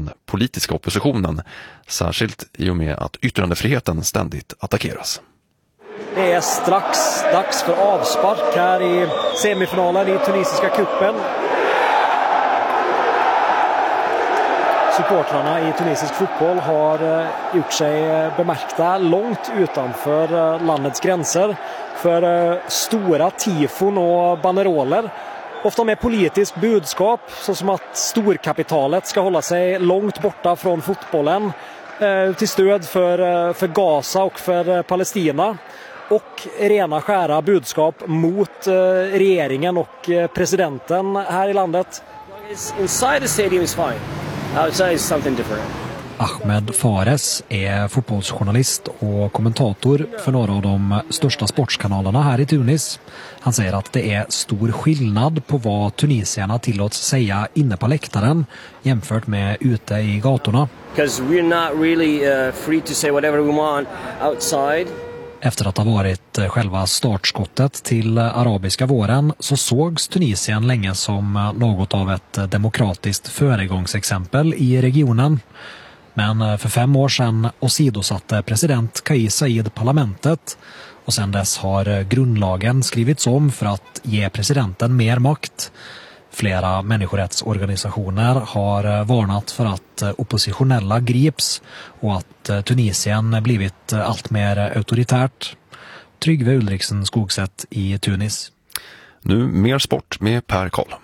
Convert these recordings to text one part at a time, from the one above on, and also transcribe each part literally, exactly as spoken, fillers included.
den politiska oppositionen, särskilt i och med att yttrandefriheten ständigt attackeras. Det är strax dags för avspark här i semifinalen i tunisiska kuppen. Supportrarna i tunisisk fotboll har gjort sig bemärkta långt utanför landets gränser för stora tifon och banderoler. Ofta med politiskt budskap, så som att storkapitalet ska hålla sig långt borta från fotbollen till stöd för, för Gaza och för Palestina. Och rena skära budskap mot regeringen och presidenten här i landet. Inside the stadium is fine. Outside is something different. Ahmed Fares är fotbollsjournalist och kommentator för några av de största sportskanalerna här i Tunis. Han säger att det är stor skillnad på vad tunisierna tillåts säga inne på läktaren jämfört med ute i gatorna. Because we're not really uh, free to say whatever we want outside. Efter att ha varit själva startskottet till arabiska våren så sågs Tunisien länge som något av ett demokratiskt föregångsexempel i regionen. Men för fem år sedan åsidosatte president Kais Saied parlamentet och sedan dess har grundlagen skrivits om för att ge presidenten mer makt. Flera människorättsorganisationer har varnat för att oppositionella grips och att Tunisien blivit allt mer auktoritärt. Tryggve Ulriksen Skogsätt i Tunis. Nu mer sport med Per Karl.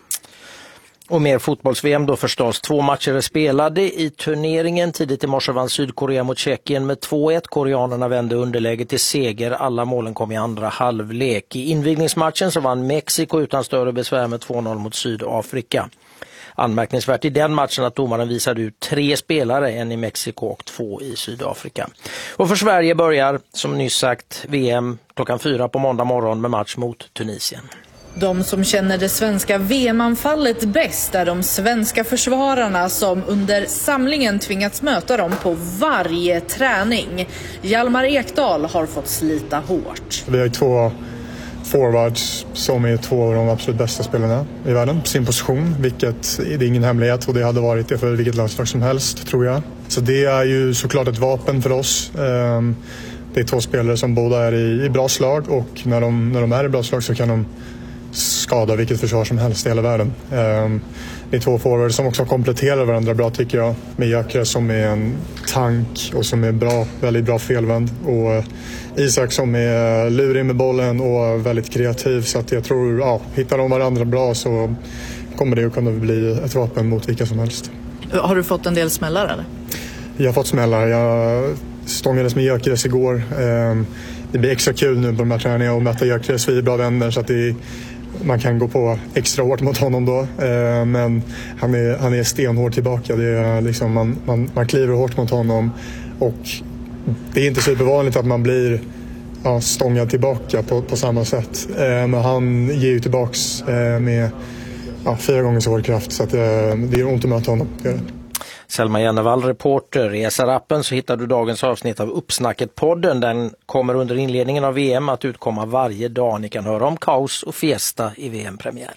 Och mer fotbolls-V M då förstås. Två matcher är spelade i turneringen. Tidigt i morse vann Sydkorea mot Tjeckien med två ett. Koreanerna vände underläge till seger. Alla målen kom i andra halvlek. I invigningsmatchen så vann Mexiko utan större besvär med två noll mot Sydafrika. Anmärkningsvärt i den matchen att domaren visade ut tre spelare, en i Mexiko och två i Sydafrika. Och för Sverige börjar, som nyss sagt, V M klockan fyra på måndag morgon med match mot Tunisien. De som känner det svenska V M-anfallet bäst är de svenska försvararna som under samlingen tvingats möta dem på varje träning. Hjalmar Ekdal har fått slita hårt. Vi har två forwards som är två av de absolut bästa spelarna i världen på sin position, vilket det är ingen hemlighet och det hade varit det för vilket landslag som helst, tror jag. Så det är ju såklart ett vapen för oss. Det är två spelare som båda är i bra slag och när de, när de är i bra slag så kan de skada vilket försvar som helst i hela världen. Det är två forwards som också kompletterar varandra bra, tycker jag. Med Gyökeres som är en tank och som är bra, väldigt bra felvänd. Och Isak som är lurig med bollen och väldigt kreativ. Så att jag tror, ja, hittar de varandra bra så kommer det att kunna bli ett vapen mot vilka som helst. Har du fått en del smällar eller? Jag har fått smällar. Jag stångades med Gyökeres igår. Det blir extra kul nu på de här träningarna och möta Gyökeres. Vi är bra vänner så att det är, man kan gå på extra hårt mot honom då. Eh, men han är, han är stenhård tillbaka. Det är liksom, man, man, man kliver hårt mot honom. Och det är inte supervanligt att man blir ja, stångad tillbaka på, på samma sätt. Eh, men han ger ju tillbaks eh, med ja, fyra gånger så hård kraft. Så att, eh, det är ont att möta honom. Det är det. Selma Jennevall, reporter. I S R-appen så hittar du dagens avsnitt av Uppsnacket-podden. Den kommer under inledningen av V M att utkomma varje dag. Ni kan höra om kaos och fiesta i V M-premiären.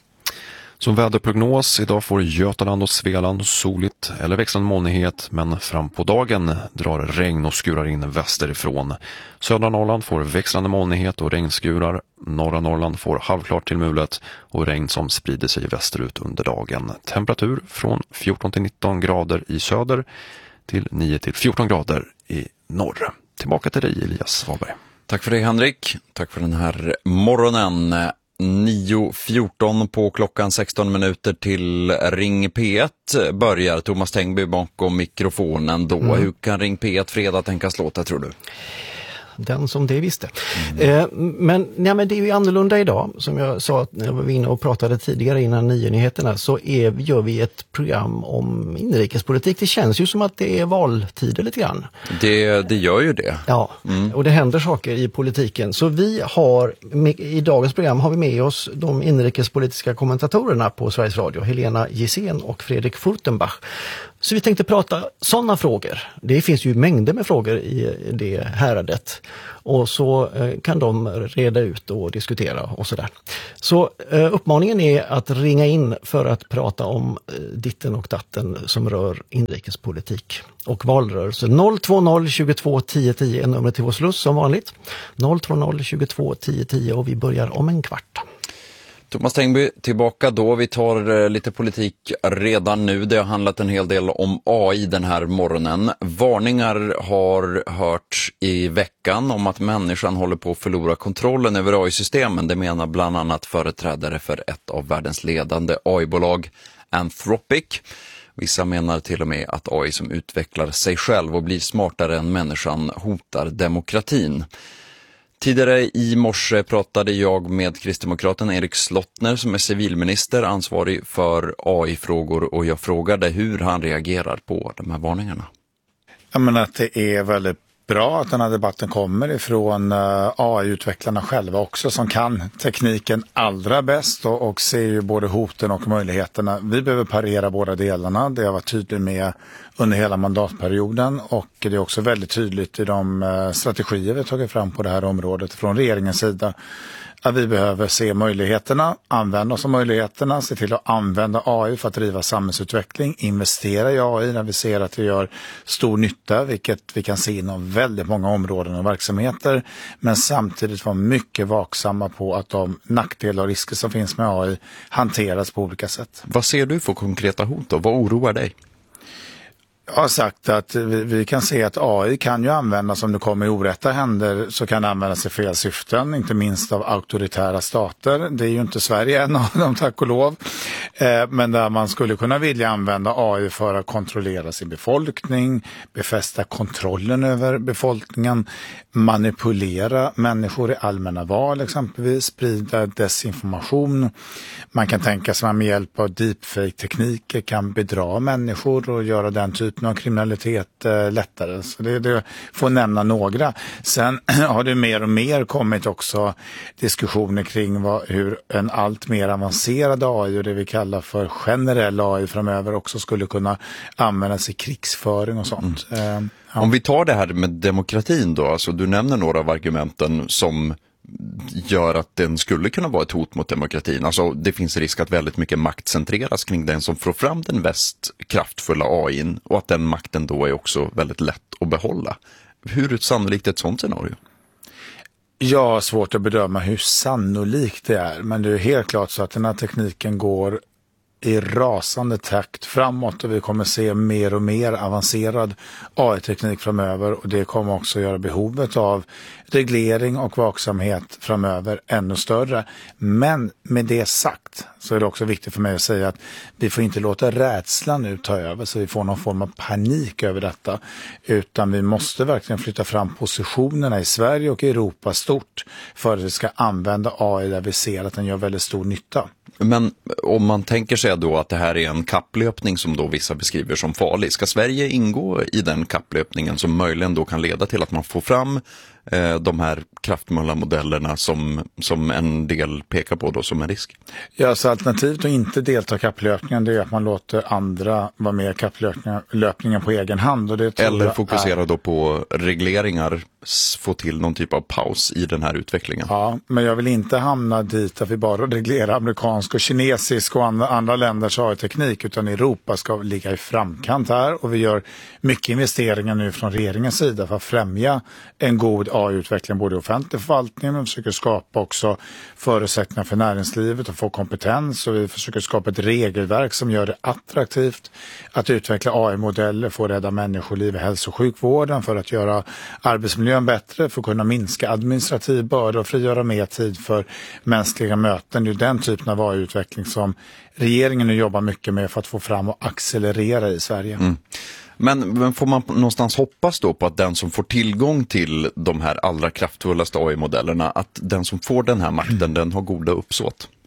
Som väderprognos, idag får Götaland och Svealand soligt eller växlande molnighet, men fram på dagen drar regn och skurar in västerifrån. Södra Norrland får växlande molnighet och regnskurar. Norra Norrland får halvklart till mulet och regn som sprider sig västerut under dagen. Temperatur från fjorton till nitton grader i söder till nio till fjorton grader i norr. Tillbaka till dig, Elias Svalberg. Tack för det, Henrik. Tack för den här morgonen. nio fjorton på klockan, sexton minuter till Ring P ett börjar. Thomas Tengby bakom mikrofonen då. Mm. Hur kan Ring P ett fredag tänkas låta, tror du? Den som det visste. Mm. Eh, men, nej, men det är ju annorlunda idag. Som jag sa när jag var inne och pratade tidigare innan nio nyheterna, så är, gör vi ett program om inrikespolitik. Det känns ju som att det är valtider lite grann. Det, det gör ju det. Ja, mm. Och det händer saker i politiken. Så vi har, i dagens program har vi med oss de inrikespolitiska kommentatorerna på Sveriges Radio, Helena Gissén och Fredrik Furtenbach. Så vi tänkte prata sådana frågor. Det finns ju mängder med frågor i det häradet. Och så kan de reda ut och diskutera och sådär. Så uppmaningen är att ringa in för att prata om ditten och datten som rör inrikespolitik och valrörelse. noll två noll tjugotvå tio tio är numret till vår sluss som vanligt. noll två noll tjugotvå tio tio och vi börjar om en kvart. Thomas Tengby tillbaka då. Vi tar lite politik redan nu. Det har handlat en hel del om A I den här morgonen. Varningar har hörts i veckan om att människan håller på att förlora kontrollen över A I-systemen. Det menar bland annat företrädare för ett av världens ledande A I-bolag, Anthropic. Vissa menar till och med att A I som utvecklar sig själv och blir smartare än människan hotar demokratin. Tidigare i morse pratade jag med kristdemokraten Erik Slottner som är civilminister ansvarig för A I-frågor och jag frågade hur han reagerar på de här varningarna. Jag menar att det är väldigt bra att den här debatten kommer ifrån A I-utvecklarna själva också som kan tekniken allra bäst och, och ser ju både hoten och möjligheterna. Vi behöver parera båda delarna. Det har varit tydligt med under hela mandatperioden och det är också väldigt tydligt i de strategier vi har tagit fram på det här området från regeringens sida. Att vi behöver se möjligheterna, använda oss av möjligheterna, se till att använda A I för att driva samhällsutveckling, investera i A I när vi ser att det gör stor nytta, vilket vi kan se inom väldigt många områden och verksamheter, men samtidigt vara mycket vaksamma på att de nackdelar och risker som finns med A I hanteras på olika sätt. Vad ser du för konkreta hot då? Vad oroar dig? Jag har sagt att vi, vi kan se att A I kan ju användas om det kommer i orätta händer så kan det användas i fel syften, inte minst av auktoritära stater. Det är ju inte Sverige en av dem, tack och lov. Eh, men där man skulle kunna vilja använda A I för att kontrollera sin befolkning, befästa kontrollen över befolkningen, manipulera människor i allmänna val exempelvis, sprida desinformation. Man kan tänka sig att man med hjälp av deepfake-tekniker kan bedra människor och göra den typen av kriminalitet eh, lättare. Så det, det får nämna några. Sen har det mer och mer kommit också diskussioner kring vad, hur en allt mer avancerad A I och det vi kallar för generell A I framöver också skulle kunna användas i krigsföring och sånt. Mm. Eh, ja. Om vi tar det här med demokratin då, alltså du nämner några av argumenten som gör att den skulle kunna vara ett hot mot demokratin. Alltså det finns risk att väldigt mycket makt centreras kring den som får fram den mest kraftfulla A I:n och att den makten då är också väldigt lätt att behålla. Hur sannolikt är ett sånt scenario? Jag har svårt att bedöma hur sannolikt det är, men det är helt klart så att den här tekniken går i rasande takt framåt och vi kommer se mer och mer avancerad A I-teknik framöver och det kommer också göra behovet av reglering och vaksamhet framöver ännu större. Men med det sagt så är det också viktigt för mig att säga att vi får inte låta rädslan nu ta över så vi får någon form av panik över detta, utan vi måste verkligen flytta fram positionerna i Sverige och Europa stort för att vi ska använda A I där vi ser att den gör väldigt stor nytta. Men om man tänker sig då att det här är en kapplöpning som då vissa beskriver som farlig, ska Sverige ingå i den kapplöpningen som möjligen då kan leda till att man får fram eh, de här kraftfulla modellerna som, som en del pekar på då som en risk? Ja, så alternativet att inte delta i kapplöpningen det är att man låter andra vara med i kapplöpningen på egen hand. Och det tror Eller jag fokusera är... då på regleringar, få till någon typ av paus i den här utvecklingen. Ja, men jag vill inte hamna dit att vi bara reglerar amerikansk och kinesisk och andra, andra länders A I-teknik, utan Europa ska ligga i framkant här och vi gör mycket investeringar nu från regeringens sida för att främja en god A I-utveckling både i offentlig förvaltning, men vi försöker skapa också förutsättningar för näringslivet att få kompetens och vi försöker skapa ett regelverk som gör det attraktivt att utveckla A I-modeller för att rädda människoliv i hälso- och sjukvården, för att göra arbetsmiljön bättre, för att kunna minska administrativ börda och frigöra mer tid för mänskliga möten. Det är den typen av A I-utveckling som regeringen nu jobbar mycket med för att få fram och accelerera i Sverige. Mm. Men, men får man någonstans hoppas då på att den som får tillgång till de här allra kraftfullaste A I-modellerna, att den som får den här makten, mm. den har goda uppsåt?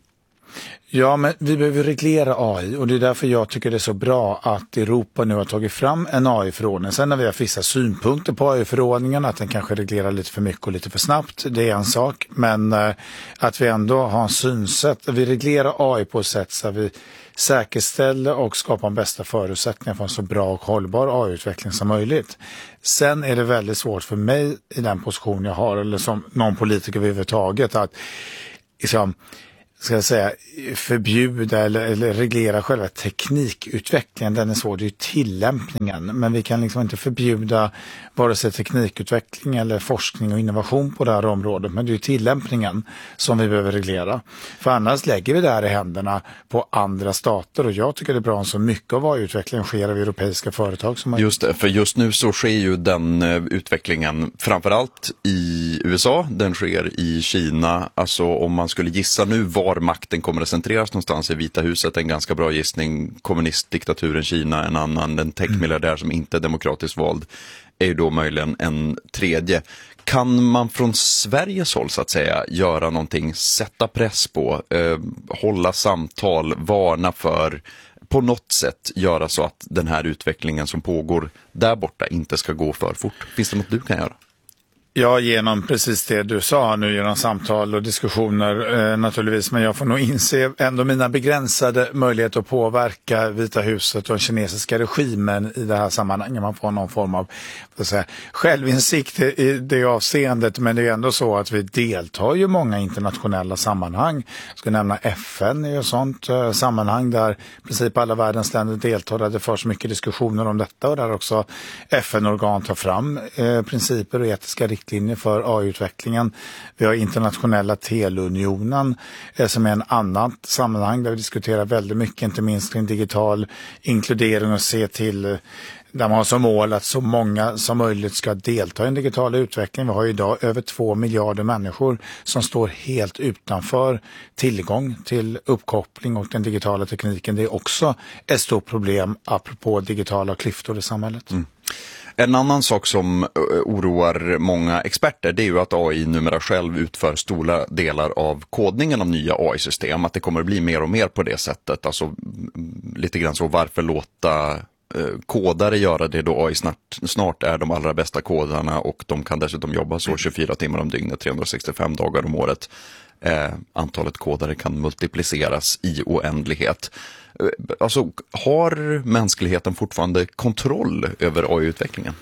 Ja, men vi behöver reglera A I och det är därför jag tycker det är så bra att Europa nu har tagit fram en A I-förordning. Sen när vi har vissa synpunkter på A I-förordningen, att den kanske reglerar lite för mycket och lite för snabbt, det är en sak. Men eh, att vi ändå har en synsätt, vi reglerar A I på ett sätt så att vi säkerställer och skapar de bästa förutsättningar för en så bra och hållbar A I-utveckling som möjligt. Sen är det väldigt svårt för mig i den position jag har, eller som någon politiker överhuvudtaget, att liksom, ska jag säga, förbjuda eller, eller reglera själva teknikutvecklingen. Den är svår, det är ju tillämpningen. Men vi kan liksom inte förbjuda vare sig teknikutveckling eller forskning och innovation på det här området. Men det är ju tillämpningen som vi behöver reglera. För annars lägger vi det här i händerna på andra stater. Och jag tycker det är bra om så mycket av vad utvecklingen sker av europeiska företag som möjligt. Just det, för just nu så sker ju den uh, utvecklingen framförallt i U S A. Den sker i Kina. Alltså om man skulle gissa nu var makten kommer att centreras någonstans, i Vita huset en ganska bra gissning, kommunistdiktaturen Kina en annan, den techmiljardär som inte är demokratiskt vald är ju då möjligen en tredje. Kan man från Sveriges håll så att säga göra någonting, sätta press på, eh, hålla samtal, varna för, på något sätt göra så att den här utvecklingen som pågår där borta inte ska gå för fort? Finns det något du kan göra? Ja, genom precis det du sa nu, genom samtal och diskussioner eh, naturligtvis, men jag får nog inse ändå mina begränsade möjligheter att påverka Vita huset och den kinesiska regimen i det här sammanhanget. Man får någon form av vad säga, självinsikt i det avseendet, men det är ändå så att vi deltar ju många internationella sammanhang. Jag ska nämna F N i ett sånt eh, sammanhang där i princip alla världens länder deltar, där det förs mycket diskussioner om detta och där också F N-organ tar fram eh, principer och etiska riktlinjer riktlinjer för A I-utvecklingen. Vi har internationella teleunionen eh, som är en annan sammanhang där vi diskuterar väldigt mycket, inte minst kring digital inkludering och se till eh, där man har som mål att så många som möjligt ska delta i en digital utveckling. Vi har idag över två miljarder människor som står helt utanför tillgång till uppkoppling och den digitala tekniken. Det är också ett stort problem apropå digitala klyftor i samhället. Mm. En annan sak som oroar många experter, det är ju att A I numera själv utför stora delar av kodningen av nya A I-system. Att det kommer att bli mer och mer på det sättet. Alltså lite grann så, varför låta eh, kodare göra det då A I snart, snart är de allra bästa kodarna och de kan dessutom jobba så tjugofyra timmar om dygnet, trehundrasextiofem dagar om året. Eh, antalet kodare kan multipliceras i oändlighet. Alltså, har mänskligheten fortfarande kontroll över A I-utvecklingen?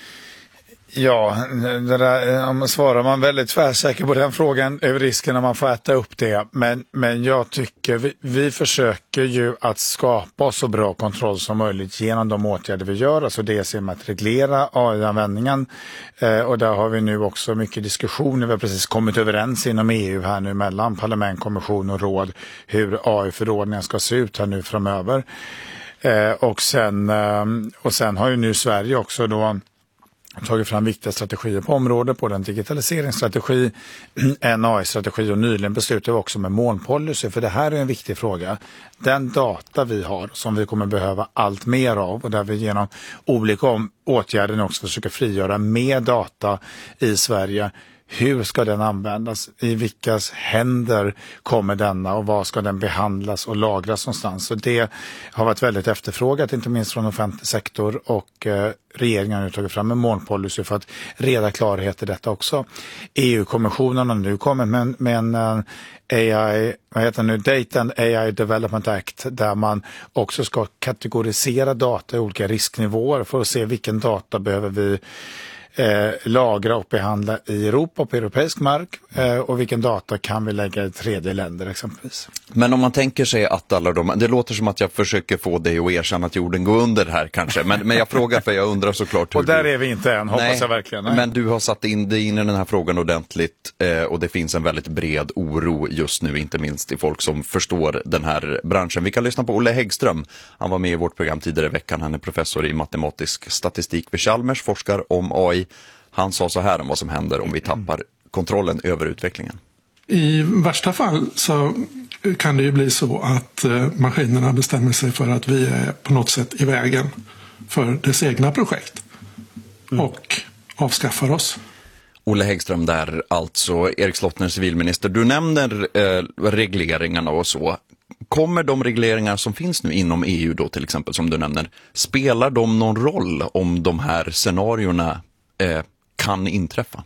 Ja, det där, om man svarar man väldigt tvärsäker på den frågan över risken när man får äta upp det. Men, men jag tycker vi, vi försöker ju att skapa så bra kontroll som möjligt genom de åtgärder vi gör. Alltså det är med att reglera A I-användningen. Eh, och där har vi nu också mycket diskussioner. Vi har precis kommit överens inom E U här nu mellan parlament, kommission och råd hur A I-förordningen ska se ut här nu framöver. Eh, och, sen, eh, och sen har ju nu Sverige också då tagit fram viktiga strategier på området, på den digitaliseringsstrategi, en A I-strategi och nyligen beslutade vi också med molnpolicy, för det här är en viktig fråga. Den data vi har som vi kommer behöva allt mer av och där vi genom olika åtgärder också försöker frigöra mer data i Sverige. Hur ska den användas? I vilkas händer kommer denna och var ska den behandlas och lagras någonstans? Så det har varit väldigt efterfrågat, inte minst från offentlig sektor, och eh, regeringen har nu tagit fram en molnpolicy för att reda klarhet i detta också. E U-kommissionen har nu kommit med, med en eh, A I, vad heter nu, Data and A I Development Act, där man också ska kategorisera data i olika risknivåer för att se vilken data behöver vi Eh, lagra och behandla i Europa på europeisk mark eh, och vilken data kan vi lägga i tredje länder exempelvis. Men om man tänker sig att alla de, det låter som att jag försöker få dig att erkänna att jorden går under här kanske, men, men jag frågar för jag undrar såklart hur. Och där du... är vi inte än, hoppas nej, jag verkligen. Nej. Men du har satt in dig in i den här frågan ordentligt eh, och det finns en väldigt bred oro just nu, inte minst i folk som förstår den här branschen. Vi kan lyssna på Olle Häggström, han var med i vårt program tidigare i veckan, han är professor i matematisk statistik vid Chalmers, forskar om A I. Han sa så här om vad som händer om vi tappar kontrollen över utvecklingen. I värsta fall så kan det ju bli så att maskinerna bestämmer sig för att vi är på något sätt i vägen för dess egna projekt och avskaffar oss. Olle Häggström där, alltså Erik Slottner, civilminister. Du nämner eh, regleringarna och så. Kommer de regleringar som finns nu inom E U då till exempel, som du nämner, spelar de någon roll om de här scenarierna eh, kan inträffa?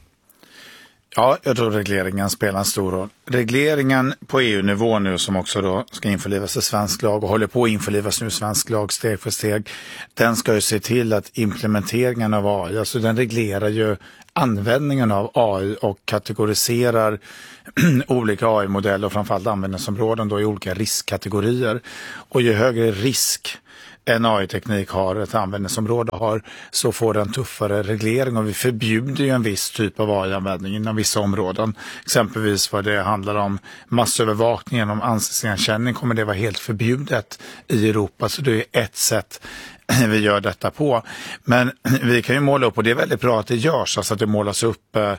Ja, jag tror regleringen spelar en stor roll. Regleringen på E U-nivå nu som också då ska införlivas i svensk lag och håller på att införlivas nu i svensk lag steg för steg, den ska ju se till att implementeringen av A I, alltså den reglerar ju användningen av A I och kategoriserar olika A I-modeller och framförallt användningsområden då i olika riskkategorier. Och ju högre risk en A I-teknik har, ett användningsområde har, så får den tuffare reglering och vi förbjuder ju en viss typ av A I-användning inom vissa områden. Exempelvis vad det handlar om massövervakning genom ansiktsigenkänning kommer det vara helt förbjudet i Europa, så det är ett sätt vi gör detta på. Men vi kan ju måla upp, och det är väldigt bra att det görs, alltså att det målas upp eh,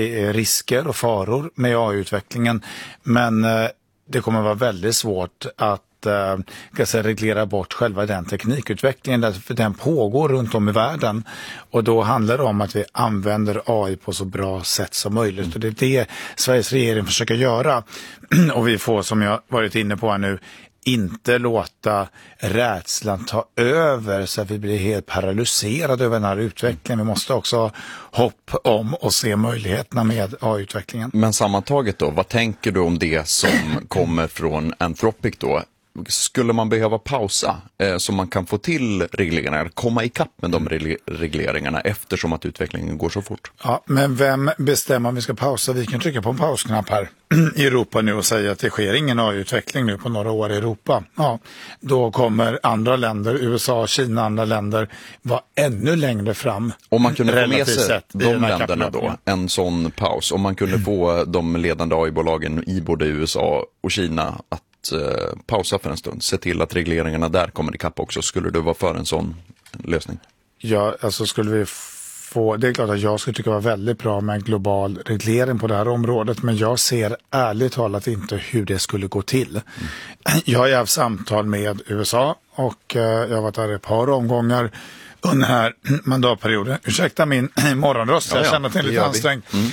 risker och faror med A I-utvecklingen. Men eh, det kommer vara väldigt svårt att eh, kan säga, reglera bort själva den teknikutvecklingen, därför den pågår runt om i världen. Och då handlar det om att vi använder A I på så bra sätt som möjligt. Och det är det Sveriges regering försöker göra. Och vi får, som jag varit inne på här nu, inte låta rädslan ta över så att vi blir helt paralyserade över den här utvecklingen. Vi måste också ha hopp om och se möjligheterna med A I-utvecklingen. Men sammantaget då, vad tänker du om det som kommer från Anthropic då? Skulle man behöva pausa eh, så man kan få till regleringar, komma ikapp med de re- regleringarna eftersom att utvecklingen går så fort? Ja, men vem bestämmer om vi ska pausa? Vi kan trycka på en pausknapp här i Europa nu och säga att det sker ingen A I-utveckling nu på några år i Europa. Ja, då kommer andra länder, U S A, Kina, andra länder vara ännu längre fram. Om man kunde få med sig de länderna då, en sån paus, om man kunde få de ledande A I-bolagen i både U S A och Kina att eh, pausa för en stund, se till att regleringarna där kommer ikapp också, skulle du vara för en sån lösning? Ja, alltså skulle vi få, det är klart att jag skulle tycka det var väldigt bra med en global reglering på det här området, men jag ser ärligt talat inte hur det skulle gå till. Mm. Jag har haft samtal med U S A och eh, jag har varit där i ett par omgångar under den här mandatperioden. Ursäkta min morgonröst, ja, jag känner att det är lite ansträngd. Mm.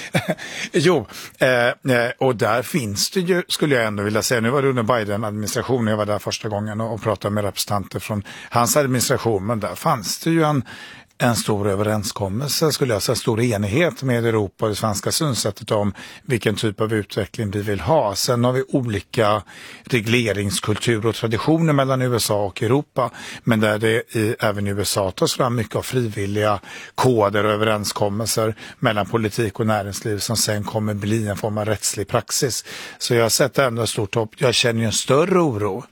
jo, eh, och där finns det ju, skulle jag ändå vilja säga, nu var det under Biden-administrationen, jag var där första gången och, och pratade med representanter från hans administration, men där fanns det ju en en stor överenskommelse, skulle jag säga, stor enighet med Europa och det svenska synsättet om vilken typ av utveckling vi vill ha. Sen har vi olika regleringskultur och traditioner mellan U S A och Europa, men där det i, även i U S A tas fram mycket av frivilliga koder och överenskommelser mellan politik och näringsliv som sen kommer bli en form av rättslig praxis. Så jag har sett ändå stort hopp. Jag känner ju en större oro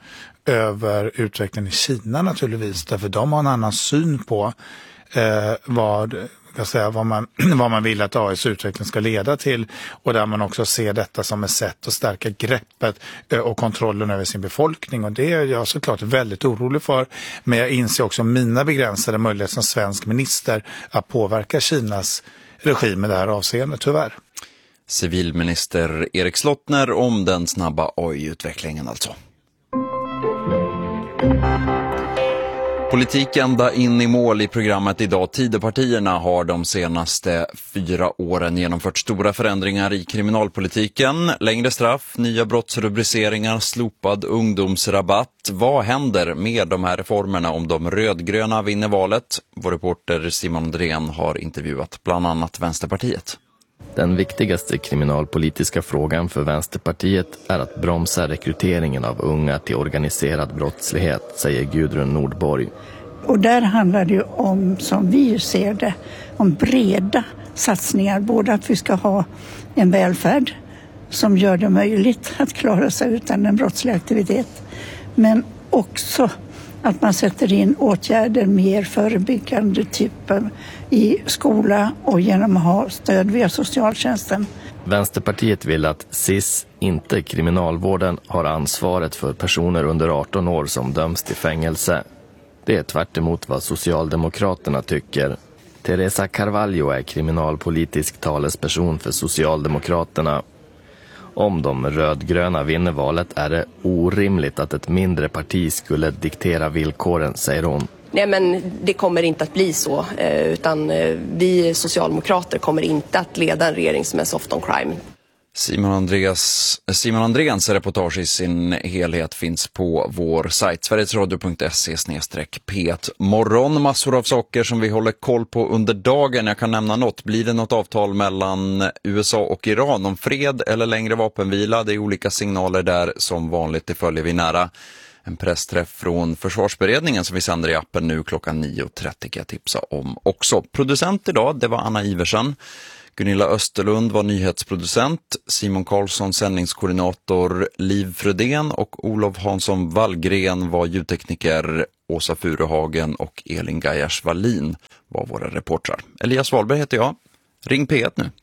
över utvecklingen i Kina naturligtvis, därför de har en annan syn på Eh, vad, jag säga, vad, man, vad man vill att A I:s utveckling ska leda till, och där man också ser detta som ett sätt att stärka greppet eh, och kontrollen över sin befolkning, och det är jag såklart väldigt orolig för, men jag inser också mina begränsade möjligheter som svensk minister att påverka Kinas regim i det här avseendet, tyvärr. Civilminister Erik Slottner om den snabba A I-utvecklingen alltså. Politik ända in i mål i programmet idag. Tidöpartierna har de senaste fyra åren genomfört stora förändringar i kriminalpolitiken. Längre straff, nya brottsrubriceringar, slopad ungdomsrabatt. Vad händer med de här reformerna om de rödgröna vinner valet? Vår reporter Simon Andrén har intervjuat bland annat Vänsterpartiet. Den viktigaste kriminalpolitiska frågan för Vänsterpartiet är att bromsa rekryteringen av unga till organiserad brottslighet, säger Gudrun Nordborg. Och där handlar det om, som vi ser det, om breda satsningar. Både att vi ska ha en välfärd som gör det möjligt att klara sig utan en brottslig aktivitet, men också att man sätter in åtgärder mer förebyggande typer i skola och genom att ha stöd via socialtjänsten. Vänsterpartiet vill att S I S, inte kriminalvården, har ansvaret för personer under arton år som döms till fängelse. Det är tvärt emot vad Socialdemokraterna tycker. Teresa Carvalho är kriminalpolitisk talesperson för Socialdemokraterna. Om de rödgröna vinner valet är det orimligt att ett mindre parti skulle diktera villkoren, säger hon. Nej, men det kommer inte att bli så, utan vi socialdemokrater kommer inte att leda en regering som är soft on crime. Simon Andreas, Simon Andréns reportage i sin helhet finns på vår sajt sverigesradio punkt se snedstreck p ett morgon. Massor av saker som vi håller koll på under dagen. Jag kan nämna något. Blir det något avtal mellan U S A och Iran om fred eller längre vapenvila? Det är olika signaler där, som vanligt. Det följer vi nära. En pressträff från försvarsberedningen som vi sänder i appen nu klockan nio trettio kan jag tipsa om också. Producent idag, det var Anna Iversen. Gunilla Österlund var nyhetsproducent, Simon Karlsson sändningskoordinator, Liv Frödén och Olof Hansson Wallgren var ljudtekniker, Åsa Furuhagen och Elin Gajars Wallin var våra reportrar. Elias Wahlberg heter jag. Ring P ett nu.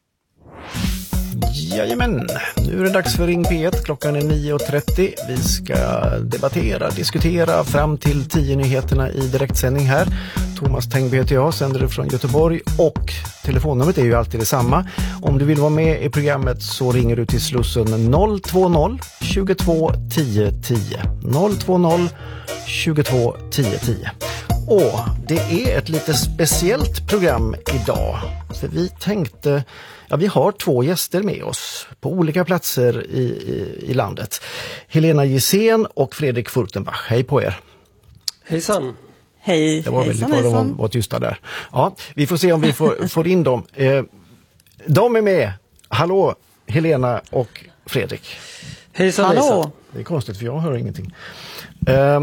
Jajamän, nu är det dags för Ring P ett. Klockan är nio trettio. Vi ska debattera, diskutera fram till tio nyheterna i direktsändning här. Thomas Tengby heter jag, sänder det från Göteborg och telefonnumret är ju alltid detsamma. Om du vill vara med i programmet så ringer du till slussen noll två noll tjugotvå tio tio. noll två noll tjugotvå tio tio. Och det är ett lite speciellt program idag. För vi tänkte, ja, vi har två gäster med oss på olika platser i, i, i landet. Helena Gissén och Fredrik Furtenbach. Hej på er. Hejsan. Hej. Det var väldigt bra att de var tysta där. Ja, vi får se om vi får, får in dem. Eh, de är med. Hallå Helena och Fredrik. Hejsan, Hallå. hejsan. Det är konstigt för jag hör ingenting. Eh,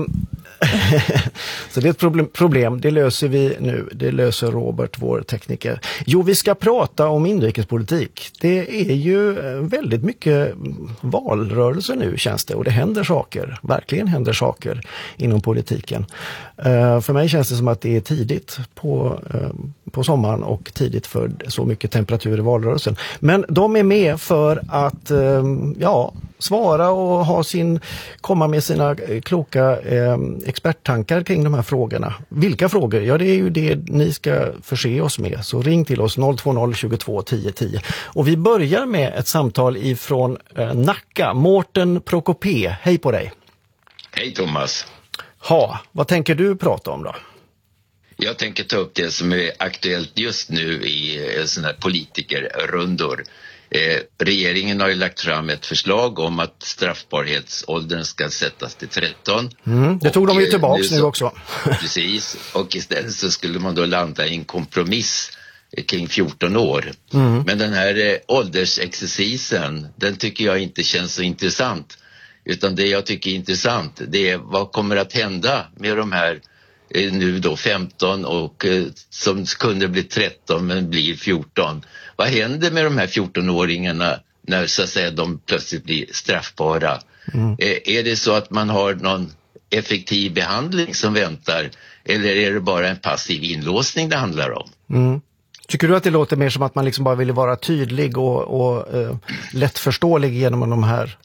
Så det är ett problem, problem, det löser vi nu. Det löser Robert, vår tekniker. Jo, vi ska prata om inrikespolitik. Det är ju väldigt mycket valrörelse nu, känns det. Och det händer saker, verkligen händer saker inom politiken. Uh, för mig känns det som att det är tidigt på, uh, på sommaren och tidigt för så mycket temperatur i valrörelsen. Men de är med för att uh, ja, svara och ha sin, komma med sina kloka uh, experttankar kring de här frågorna. Vilka frågor? Ja, det är ju det ni ska förse oss med. Så ring till oss noll två noll tjugotvå tio tio. Och vi börjar med ett samtal ifrån eh, Nacka. Mårten Prokopé, hej på dig. Hej Thomas. Ha, vad tänker du prata om då? Jag tänker ta upp det som är aktuellt just nu i sådana här politikerrundor. Eh, regeringen har ju lagt fram ett förslag om att straffbarhetsåldern ska sättas till tretton. Mm, det tog och, de ju tillbaka nu, nu nu också. Precis, och istället så skulle man då landa i en kompromiss kring fjorton år. Mm. Men den här eh, åldersexercisen, den tycker jag inte känns så intressant. Utan det jag tycker är intressant, det är vad kommer att hända med de här eh, nu då femton och eh, som kunde bli tretton men blir fjorton. Vad händer med de här fjorton-åringarna när så att säga de plötsligt blir straffbara? Mm. Eh, är det så att man har någon effektiv behandling som väntar eller är det bara en passiv inlåsning det handlar om? Mm. Tycker du att det låter mer som att man liksom bara vill vara tydlig och, och eh, lättförståelig genom de här?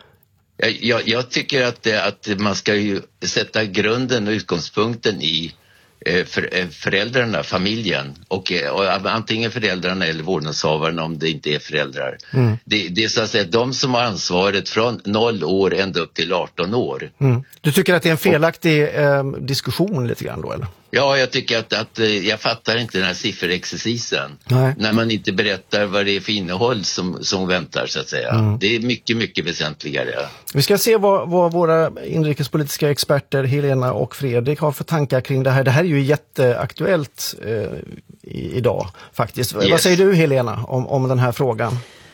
Jag, jag tycker att, det, att man ska ju sätta grunden och utgångspunkten i eh, för, eh, föräldrarna, familjen och, och antingen föräldrarna eller vårdnadshavaren om det inte är föräldrar. Mm. Det, det är så att säga de som har ansvaret från noll år ända upp till arton år. Mm. Du tycker att det är en felaktig eh, diskussion lite grann då eller? Ja, jag tycker att, att jag fattar inte den här sifferexercisen. Nej. När man inte berättar vad det är för innehåll som, som väntar så att säga. Mm. Det är mycket, mycket väsentligare. Vi ska se vad, vad våra inrikespolitiska experter Helena och Fredrik har för tankar kring det här. Det här är ju jätteaktuellt eh, i, idag faktiskt. Yes. Vad säger du Helena om, om den här frågan?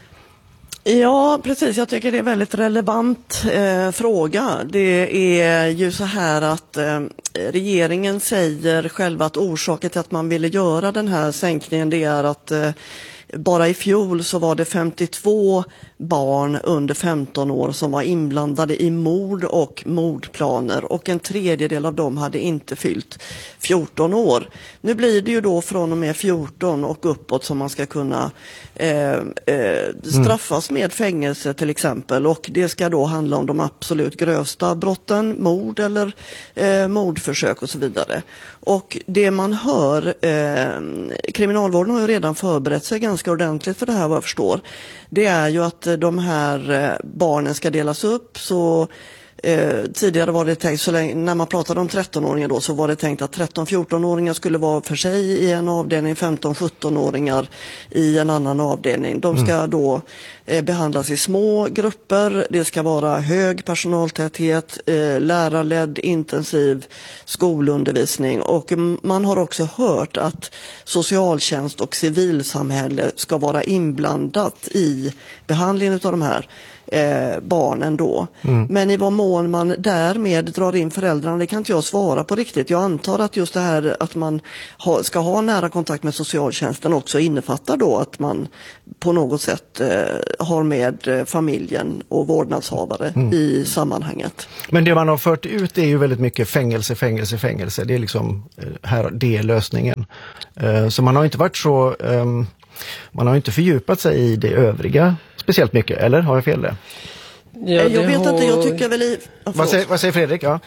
Ja, precis. Jag tycker det är en väldigt relevant eh, fråga. Det är ju så här att eh, regeringen säger själva att orsaken till att man ville göra den här sänkningen det är att eh, bara i fjol så var det femtiotvå barn under femton år som var inblandade i mord och mordplaner och en tredjedel av dem hade inte fyllt fjorton år. Nu blir det ju då från och med fjorton och uppåt som man ska kunna eh, eh, straffas med fängelse till exempel och det ska då handla om de absolut grövsta brotten, mord eller eh, mordförsök och så vidare. Och det man hör, eh, kriminalvården har ju redan förberett sig ganska ordentligt för det här vad jag förstår. Det är ju att de här barnen ska delas upp så Eh, tidigare var det tänkt, så länge, när man pratade om trettonåringar då, så var det tänkt att tretton-fjorton-åringar skulle vara för sig i en avdelning, femton-sjutton-åringar i en annan avdelning. De ska mm. då eh, behandlas i små grupper, det ska vara hög personaltäthet, eh, lärarledd intensiv skolundervisning, och man har också hört att socialtjänst och civilsamhälle ska vara inblandat i behandlingen av de här Eh, barnen då. Mm. Men i vad mån man därmed drar in föräldrarna, det kan inte jag svara på riktigt. Jag antar att just det här att man ha, ska ha nära kontakt med socialtjänsten också innefattar då att man på något sätt eh, har med eh, familjen och vårdnadshavare mm. i sammanhanget. Men det man har fört ut är ju väldigt mycket fängelse, fängelse, fängelse. Det är liksom här, det är lösningen. Eh, så man har inte varit så eh, man har inte fördjupat sig i det övriga speciellt mycket, eller har jag fel där? Ja, jag vet har... inte, jag tycker väl i... Oh, vad, säger, vad säger Fredrik? Ja.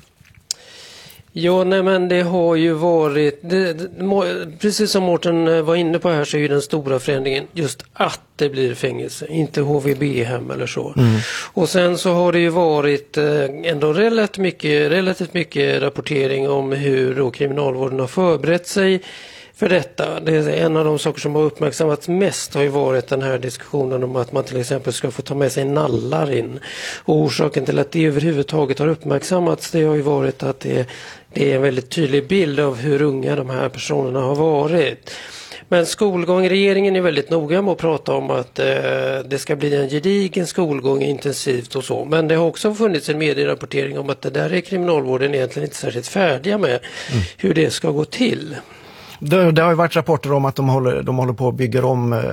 Ja, nej, men det har ju varit, det, det, precis som Mårten var inne på här, så är ju den stora förändringen just att det blir fängelse, inte H V B-hem eller så. Mm. Och sen så har det ju varit ändå relativt mycket, relativt mycket rapportering om hur då kriminalvården har förberett sig för detta. Det är en av de saker som har uppmärksammats mest har ju varit den här diskussionen om att man till exempel ska få ta med sig nallar in. Och orsaken till att det överhuvudtaget har uppmärksammats, det har ju varit att det, det är en väldigt tydlig bild av hur unga de här personerna har varit. Men skolgång, regeringen är väldigt noga med att prata om att eh, det ska bli en gedigen skolgång intensivt och så. Men det har också funnits en medierapportering om att det där är kriminalvården egentligen inte särskilt färdiga med mm. hur det ska gå till. Det, det har ju varit rapporter om att de håller, de håller på att bygga om äh,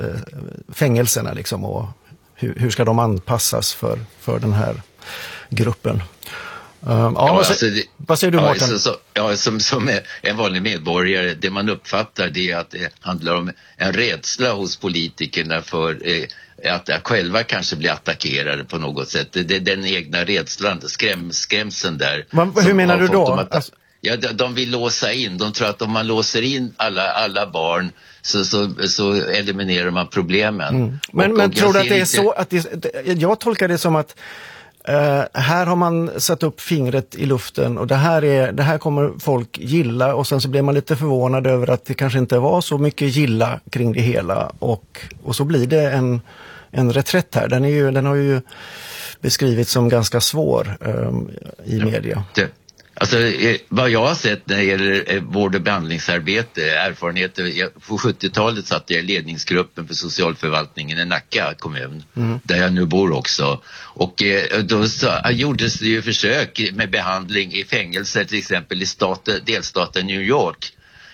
fängelserna liksom, och hur, hur ska de anpassas för, för den här gruppen. Um, ja, ja, vad, alltså det, vad säger du, Mårten? Ja, så, så, ja, som, som en vanlig medborgare, det man uppfattar det är att det handlar om en rädsla hos politikerna för eh, att, att själva kanske bli attackerade på något sätt. Det, det, den egna rädslan, skräm, skrämseln där. Men, hur menar du då? Att, alltså... Ja, de, de vill låsa in. De tror att om man låser in alla, alla barn så, så, så eliminerar man problemen. Mm. Men, och, men och tror du att det är inte... så? Att det, jag tolkar det som att Uh, här har man satt upp fingret i luften och det här, är, det här kommer folk gilla, och sen så blir man lite förvånad över att det kanske inte var så mycket gilla kring det hela, och, och så blir det en, en reträtt här. Den, är ju, den har ju beskrivits som ganska svår um, i ja, media. Det. Alltså, vad jag har sett när det gäller vård- och behandlingsarbete, erfarenheter, på sjuttiotalet satt jag i ledningsgruppen för socialförvaltningen i Nacka kommun, mm. där jag nu bor också. Och då så, gjordes det ju försök med behandling i fängelser, till exempel i staten, delstaten New York,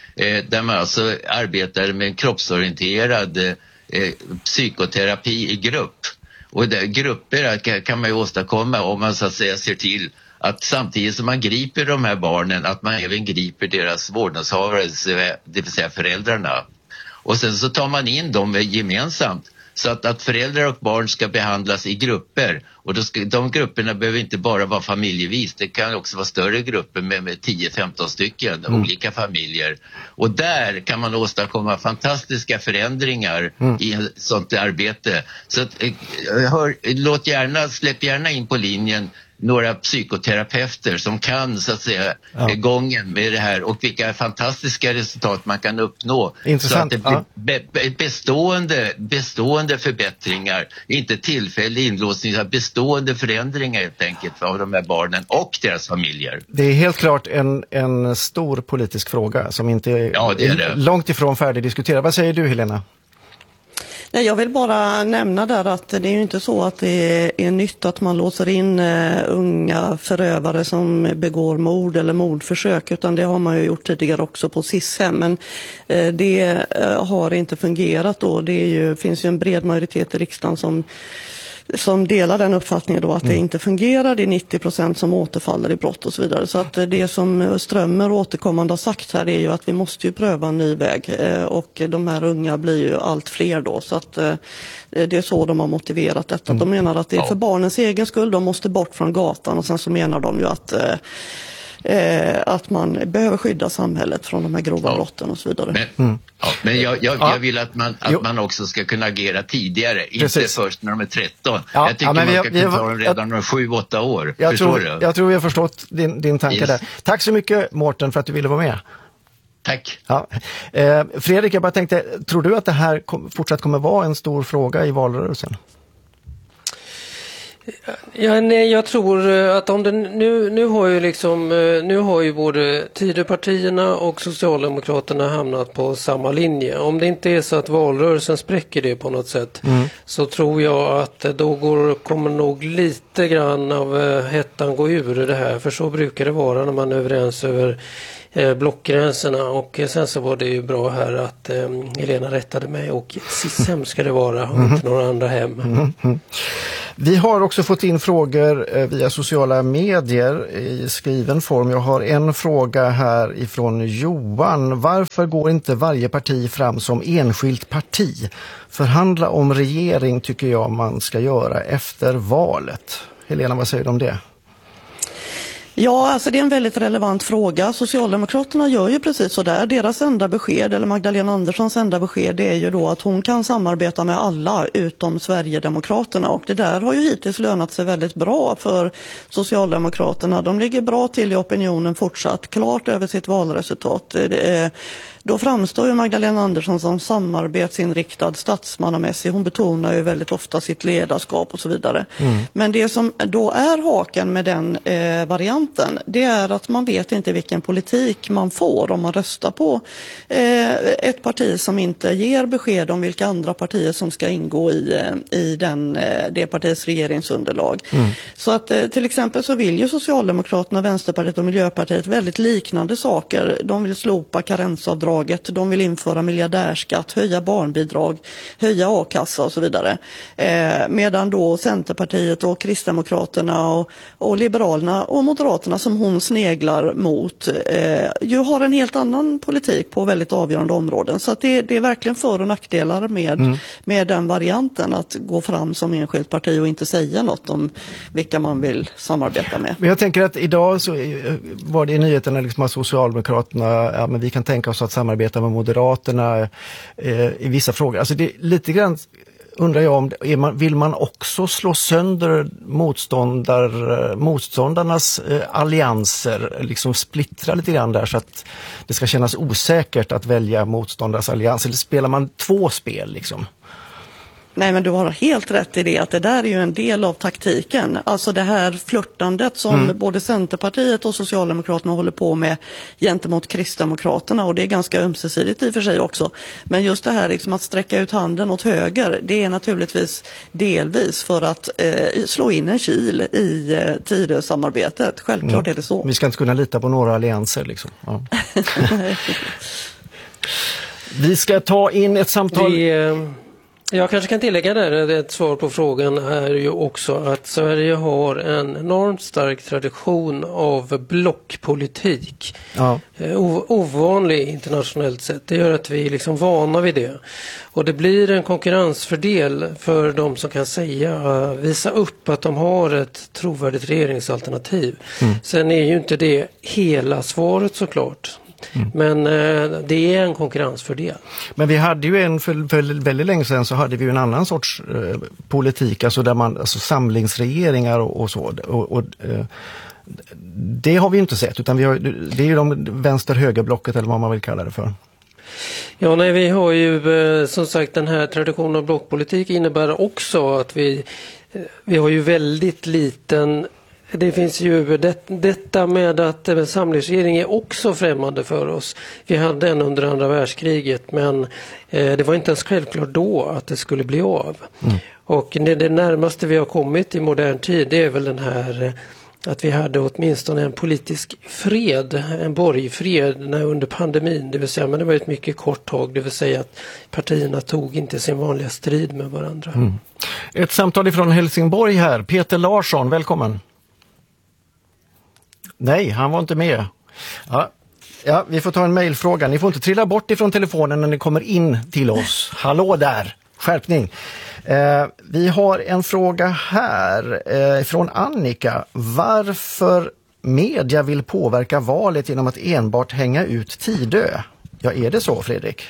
där man alltså arbetade med en kroppsorienterad eh, psykoterapi i grupp. Och där, grupper kan man ju åstadkomma om man så att säga ser till att samtidigt som man griper de här barnen, att man även griper deras vårdnadshavare, det vill säga föräldrarna. Och sen så tar man in dem gemensamt, så att, att föräldrar och barn ska behandlas i grupper. Och då ska, de grupperna behöver inte bara vara familjevis, det kan också vara större grupper med, med tio femton stycken mm. olika familjer. Och där kan man åstadkomma fantastiska förändringar mm. i ett sånt arbete. Så att, hör, låt gärna, släpp gärna in på linjen några psykoterapeuter som kan så att säga ja. gången med det här, och vilka fantastiska resultat man kan uppnå. Intressant. Så att det blir be- bestående, bestående förbättringar, inte tillfällig inlåsning, utan bestående förändringar helt enkelt av de här barnen och deras familjer. Det är helt klart en, en stor politisk fråga som inte är, ja, det är det. långt ifrån färdigdiskuterad. Vad säger du, Helena? Nej, jag vill bara nämna där att det är ju inte så att det är nytt att man låser in uh, unga förövare som begår mord eller mordförsök, utan det har man ju gjort tidigare också på S I S-hem, men uh, det uh, har inte fungerat då. Det är ju, finns ju en bred majoritet i riksdagen som som delar den uppfattningen då att mm. det inte fungerar. Det är nittio procent som återfaller i brott och så vidare. Så att det som Strömmer återkommande har sagt här är ju att vi måste ju pröva en ny väg. Och de här unga blir ju allt fler då. Så att det är så de har motiverat detta. De menar att det är för barnens egen skull. De måste bort från gatan, och sen så menar de ju att eh, att man behöver skydda samhället från de här grova ja. brotten och så vidare. Men, mm. ja, men jag, jag, jag vill att man, att man också ska kunna agera tidigare, Precis. inte först när de är tretton. Ja, jag tycker ja, man ska vi, kunna ta dem redan när de är sju åtta år. Jag tror, du? jag tror vi har förstått din, din tanke yes. där. Tack så mycket Mårten för att du ville vara med. Tack. Ja. Eh, Fredrik, jag bara tänkte, tror du att det här kom, fortsatt kommer vara en stor fråga i valrörelsen? Ja, nej, jag tror att om det, nu, nu har ju liksom, nu har ju både Tidöpartierna och Socialdemokraterna hamnat på samma linje. Om det inte är så att valrörelsen spräcker det på något sätt mm. så tror jag att då går, kommer nog lite grann av hettan gå ur det här. För så brukar det vara när man är överens över eh, blockgränserna. Och sen så var det ju bra här att eh, Helena rättade mig och Sishem ska det vara och mm. inte några andra hem. Mm. Mm. Vi har också fått in frågor via sociala medier i skriven form. Jag har en fråga här ifrån Johan. Varför går inte varje parti fram som enskilt parti? Förhandla om regering tycker jag man ska göra efter valet. Helena, vad säger du om det? Ja, alltså det är en väldigt relevant fråga. Socialdemokraterna gör ju precis så där. Deras enda besked, eller Magdalena Anderssons enda besked, det är ju då att hon kan samarbeta med alla utom Sverigedemokraterna. Och det där har ju hittills lönat sig väldigt bra för Socialdemokraterna. De ligger bra till i opinionen fortsatt, klart över sitt valresultat. Det är, då framstår ju Magdalena Andersson som samarbetsinriktad, statsmannamässig. Hon betonar ju väldigt ofta sitt ledarskap och så vidare. Mm. Men det som då är haken med den eh, varianten, det är att man vet inte vilken politik man får om man röstar på eh, ett parti som inte ger besked om vilka andra partier som ska ingå i, eh, i den, eh, det partiets regeringsunderlag. Mm. Så att eh, till exempel så vill ju Socialdemokraterna, Vänsterpartiet och Miljöpartiet väldigt liknande saker. De vill slopa karensavdrag. De vill införa miljardärskatt, höja barnbidrag, höja a-kassa och så vidare. Eh, medan då Centerpartiet och Kristdemokraterna och, och Liberalerna och Moderaterna som hon sneglar mot eh, ju har en helt annan politik på väldigt avgörande områden. Så att det, det är verkligen för- och nackdelar med, mm. med den varianten att gå fram som enskilt parti och inte säga något om vilka man vill samarbeta med. Men jag tänker att idag så var det i nyheterna liksom att Socialdemokraterna, ja, men vi kan tänka oss att samarbeta med Moderaterna eh, i vissa frågor. Alltså det lite grann undrar jag om är man, vill man också slå sönder motståndar, motståndarnas eh, allianser, liksom splittra lite grann där så att det ska kännas osäkert att välja motståndarnas allians, eller spelar man två spel liksom? Nej, men du har helt rätt i det, att det där är ju en del av taktiken. Alltså det här flörtandet som mm. både Centerpartiet och Socialdemokraterna håller på med gentemot Kristdemokraterna, och det är ganska ömsesidigt i och för sig också. Men just det här liksom att sträcka ut handen åt höger, det är naturligtvis delvis för att eh, slå in en kil i eh, Tidösamarbetet. Självklart mm. är det så. Vi ska inte kunna lita på några allianser liksom. Ja. Vi ska ta in ett samtal... Vi, eh... Jag kanske kan tillägga där, ett svar på frågan är ju också att Sverige har en enormt stark tradition av blockpolitik. Ja. Ovanlig internationellt sett. Det gör att vi är liksom vana vid det. Och det blir en konkurrensfördel för de som kan säga, visa upp att de har ett trovärdigt regeringsalternativ. Mm. Sen är ju inte det hela svaret såklart. Mm. Men eh, det är en konkurrensfördel. Men vi hade ju en för, för väldigt länge sedan så hade vi ju en annan sorts eh, politik, alltså där man, alltså samlingsregeringar och, och så och, och eh, det har vi inte sett, utan vi har, det är ju de vänster-högerblocket eller vad man vill kalla det för. Ja, nej, vi har ju eh, som sagt den här traditionen av blockpolitik innebär också att vi, eh, vi har ju väldigt liten. Det finns ju det, detta med att eh, samlingsregering är också främmande för oss. Vi hade en under andra världskriget, men eh, det var inte ens självklart då att det skulle bli av. Mm. Och det, det närmaste vi har kommit i modern tid, det är väl den här eh, att vi hade åtminstone en politisk fred, en borgfred när under pandemin, det vill säga, men det var ett mycket kort tag, det vill säga att partierna tog inte sin vanliga strid med varandra. Mm. Ett samtal ifrån Helsingborg här, Peter Larsson, välkommen. Nej, han var inte med. Ja, ja, vi får ta en mejlfråga. Ni får inte trilla bort ifrån telefonen när ni kommer in till oss. Hallå där, skärpning. Eh, vi har en fråga här eh, från Annika. Varför media vill påverka valet genom att enbart hänga ut Tidö. Ja, är det så, Fredrik?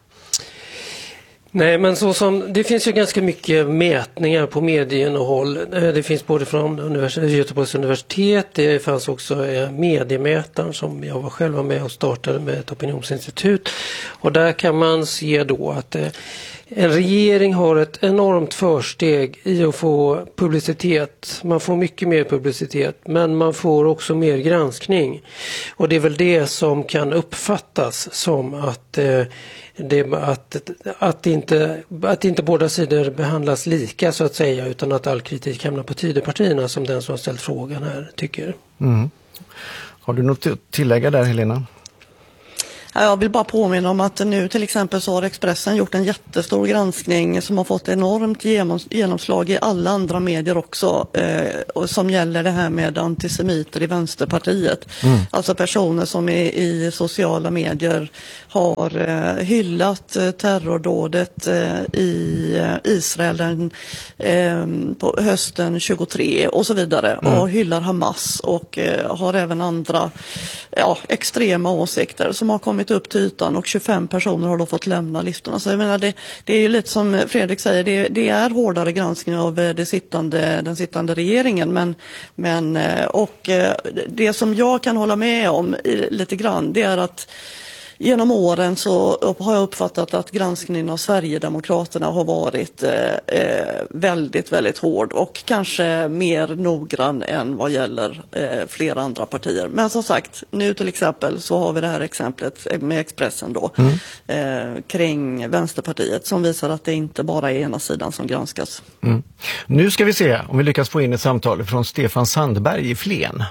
Nej, men så som, det finns ju ganska mycket mätningar på medieinnehåll. Det finns både från univers- Göteborgs universitet, det fanns också mediemätaren som jag var själv med och startade med ett opinionsinstitut. Och där kan man se då att en regering har ett enormt försteg i att få publicitet. Man får mycket mer publicitet, men man får också mer granskning. Och det är väl det som kan uppfattas som att, eh, det, att, att, inte, att inte båda sidor behandlas lika så att säga, utan att all kritik hamnar på Tidöpartierna som den som har ställt frågan här tycker. Mm. Har du något att tillägga där, Helena? Jag vill bara påminna om att nu till exempel så har Expressen gjort en jättestor granskning som har fått enormt genomslag i alla andra medier också, eh, och som gäller det här med antisemiter i Vänsterpartiet. Mm. Alltså personer som i, i sociala medier har eh, hyllat eh, terrordådet eh, i eh, Israel eh, på hösten tjugotre och så vidare, mm. och hyllar Hamas och eh, har även andra ja, extrema åsikter som har kommit upp till ytan, och tjugofem personer har då fått lämna listorna. Så jag menar, det, det är ju lite som Fredrik säger, det, det är hårdare granskning av det sittande, den sittande regeringen, men, men och det som jag kan hålla med om lite grann, det är att genom åren så har jag uppfattat att granskningen av Sverigedemokraterna har varit eh, väldigt, väldigt hård och kanske mer noggrann än vad gäller eh, flera andra partier. Men som sagt, nu till exempel så har vi det här exemplet med Expressen då, mm. eh, kring Vänsterpartiet som visar att det inte bara är ena sidan som granskas. Mm. Nu ska vi se om vi lyckas få in ett samtal från Stefan Sandberg i Flen.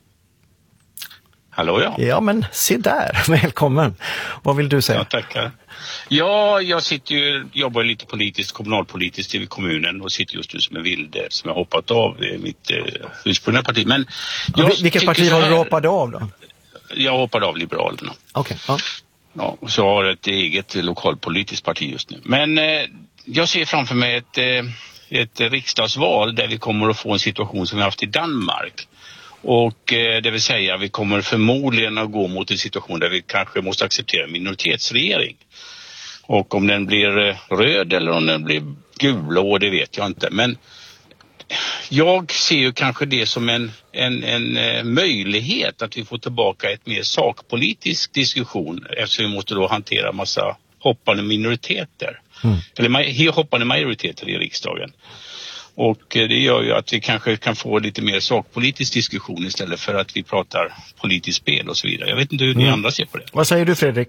Hallå ja. Ja men se där, välkommen. Vad vill du säga? Ja, tackar. Ja, jag sitter ju, jobbar lite politiskt, kommunalpolitiskt i kommunen och sitter just nu som en vilde som jag hoppat av i mitt eh, ursprungliga parti. Men jag vilket parti har du hoppat av då? Jag hoppade av Liberalerna. Okej. Okay. Ja. Ja, och så har jag ett eget lokalpolitiskt parti just nu. Men eh, jag ser framför mig ett, eh, ett riksdagsval där vi kommer att få en situation som vi haft i Danmark. Och eh, det vill säga vi kommer förmodligen att gå mot en situation där vi kanske måste acceptera en minoritetsregering. Och om den blir eh, röd eller om den blir gulblå, det vet jag inte. Men jag ser ju kanske det som en, en, en eh, möjlighet att vi får tillbaka ett mer sakpolitisk diskussion. Eftersom vi måste då hantera massa hoppande minoriteter. Mm. Eller ma- hoppande majoriteter i riksdagen. Och det gör ju att vi kanske kan få lite mer sakpolitisk diskussion istället för att vi pratar politiskt spel och så vidare. Jag vet inte hur ni mm. andra ser på det. Vad säger du, Fredrik?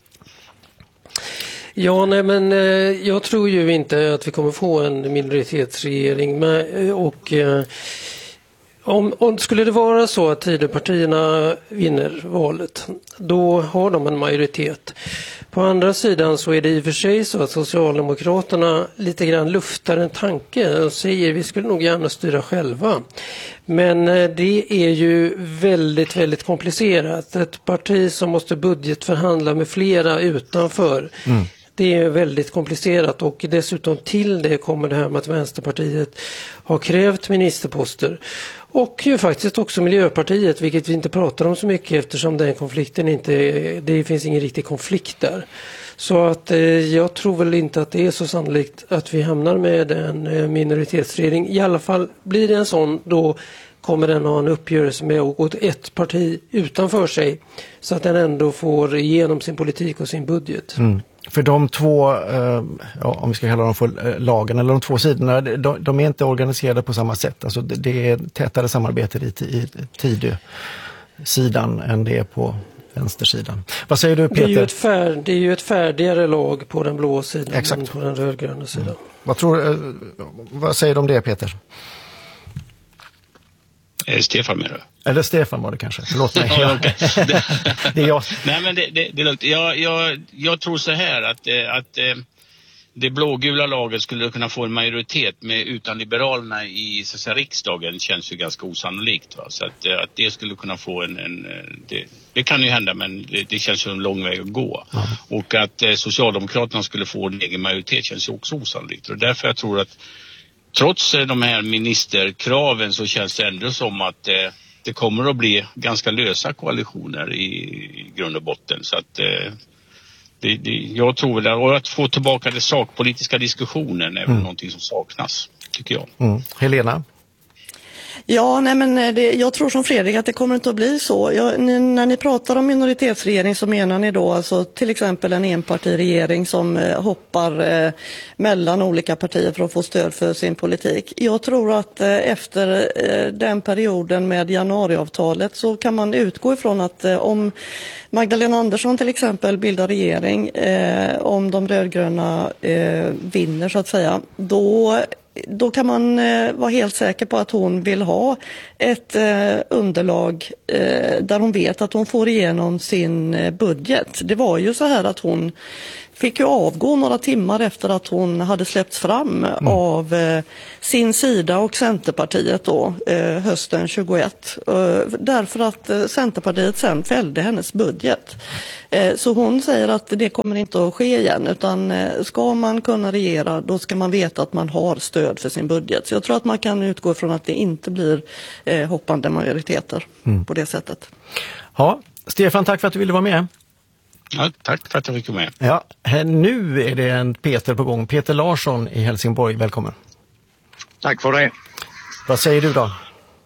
Ja, nej men eh, jag tror ju inte att vi kommer få en minoritetsregering med, och eh, om, om skulle det vara så att Tidöpartierna vinner valet, då har de en majoritet. På andra sidan så är det i och för sig så att Socialdemokraterna lite grann luftar en tanke och säger vi skulle nog gärna styra själva. Men det är ju väldigt, väldigt komplicerat. Ett parti som måste budgetförhandla med flera utanför. Mm. Det är väldigt komplicerat, och dessutom till det kommer det här med att Vänsterpartiet har krävt ministerposter. Och ju faktiskt också Miljöpartiet, vilket vi inte pratar om så mycket eftersom den konflikten inte, det finns ingen riktig konflikt där. Så att eh, jag tror väl inte att det är så sannolikt att vi hamnar med en eh, minoritetsregering. I alla fall blir det en sån, då kommer den ha en uppgörelse med att gå till ett parti utanför sig så att den ändå får igenom sin politik och sin budget. Mm. För de två, eh, ja, om vi ska kalla dem för eh, lagen, eller de två sidorna, de, de är inte organiserade på samma sätt. Alltså det, det är tätare samarbete i, i Tidö-sidan än det är på vänstersidan. Vad säger du, Peter? Det är ju ett, färd, det är ju ett färdigare lag på den blå sidan. Exakt. Än på den rödgröna sidan. Mm. Vad, tror, eh, vad säger du om det, Peter? Eh, Stefan med det. Eller Stefan var det kanske. Förlåt mig. Ja, okay. det, det är jag. Nej, men det, det, det är lugnt. Jag, jag, jag tror så här att, att det blågula laget skulle kunna få en majoritet med utan Liberalerna i så att säga, riksdagen känns ju ganska osannolikt. Va? Så att, att det skulle kunna få en... en det, det kan ju hända, men det, det känns ju en lång väg att gå. Ja. Och att Socialdemokraterna skulle få en egen majoritet känns ju också osannolikt. Och därför jag tror att trots de här ministerkraven så känns det ändå som att eh, det kommer att bli ganska lösa koalitioner i, i grund och botten. Så att eh, det, det, jag tror väl att, att få tillbaka den sakpolitiska diskussionen är väl mm. någonting som saknas, tycker jag. Mm. Helena? Ja, nej men det, jag tror som Fredrik att det kommer inte att bli så. Jag, ni, när ni pratar om minoritetsregering så menar ni då alltså till exempel en enpartiregering som eh, hoppar eh, mellan olika partier för att få stöd för sin politik. Jag tror att eh, efter eh, den perioden med januariavtalet så kan man utgå ifrån att eh, om Magdalena Andersson till exempel bildar regering, eh, om de rödgröna eh, vinner så att säga, då Då kan man eh, vara helt säker på att hon vill ha ett eh, underlag eh, där hon vet att hon får igenom sin eh, budget. Det var ju så här att hon fick ju avgå några timmar efter att hon hade släppts fram mm. av eh, sin sida och Centerpartiet då, eh, hösten tjugoett. Eh, därför att eh, Centerpartiet sen fällde hennes budget. Eh, så hon säger att det kommer inte att ske igen, utan eh, ska man kunna regera då ska man veta att man har stöd för sin budget. Så jag tror att man kan utgå från att det inte blir eh, hoppande majoriteter mm. på det sättet. Ja, Stefan, tack för att du ville vara med. Ja, tack för att jag fick vara med. Ja, nu är det en Peter på gång. Peter Larsson i Helsingborg, välkommen. Tack för det. Vad säger du då?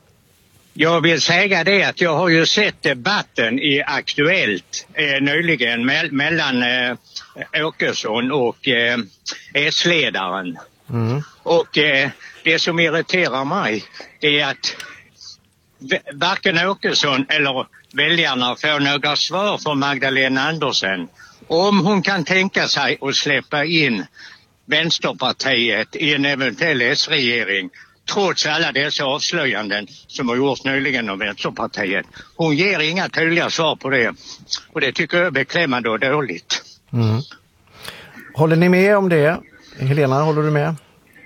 Jag vill säga det att jag har ju sett debatten i Aktuellt eh, nyligen me- mellan eh, Åkesson och eh, S-ledaren. Mm. Och eh, det som irriterar mig är att v- varken Åkesson eller väljarna får några svar från Magdalena Andersson om hon kan tänka sig att släppa in Vänsterpartiet i en eventuell S-regering trots alla dessa avslöjanden som har gjorts nyligen av Vänsterpartiet. Hon ger inga tydliga svar på det och det tycker jag är beklämmande och dåligt. Mm. Håller ni med om det? Helena, håller du med?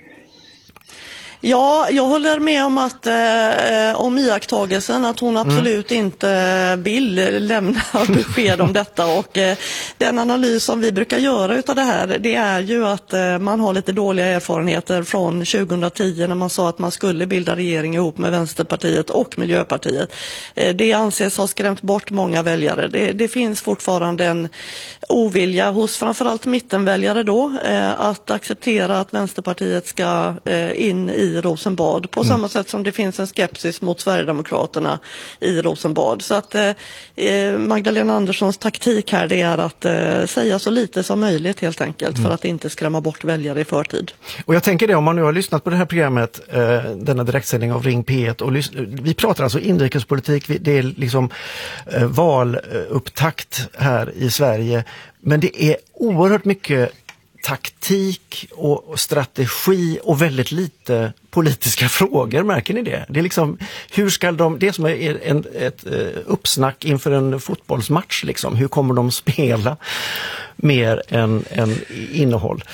Ja, jag håller med om att eh, om iakttagelsen att hon absolut mm. inte vill lämna besked om detta och eh, den analys som vi brukar göra utav det här, det är ju att eh, man har lite dåliga erfarenheter från tjugohundratio när man sa att man skulle bilda regering ihop med Vänsterpartiet och Miljöpartiet. Eh, det anses ha skrämt bort många väljare. Det, det finns fortfarande en ovilja hos framförallt mittenväljare då eh, att acceptera att Vänsterpartiet ska eh, in i Rosenbad på samma mm. sätt som det finns en skepsis mot Sverigedemokraterna i Rosenbad. Så att eh, Magdalena Anderssons taktik här det är att eh, säga så lite som möjligt helt enkelt mm. för att inte skrämma bort väljare i förtid. Och jag tänker det, om man nu har lyssnat på det här programmet, eh, denna direktsändning av Ring P ett och lys- vi pratar alltså inrikespolitik, det är liksom eh, valupptakt här i Sverige, men det är oerhört mycket taktik och strategi och väldigt lite politiska frågor, märker ni det? Det är liksom, hur ska de, det som är en, ett uppsnack inför en fotbollsmatch liksom, hur kommer de spela mer än, än innehåll?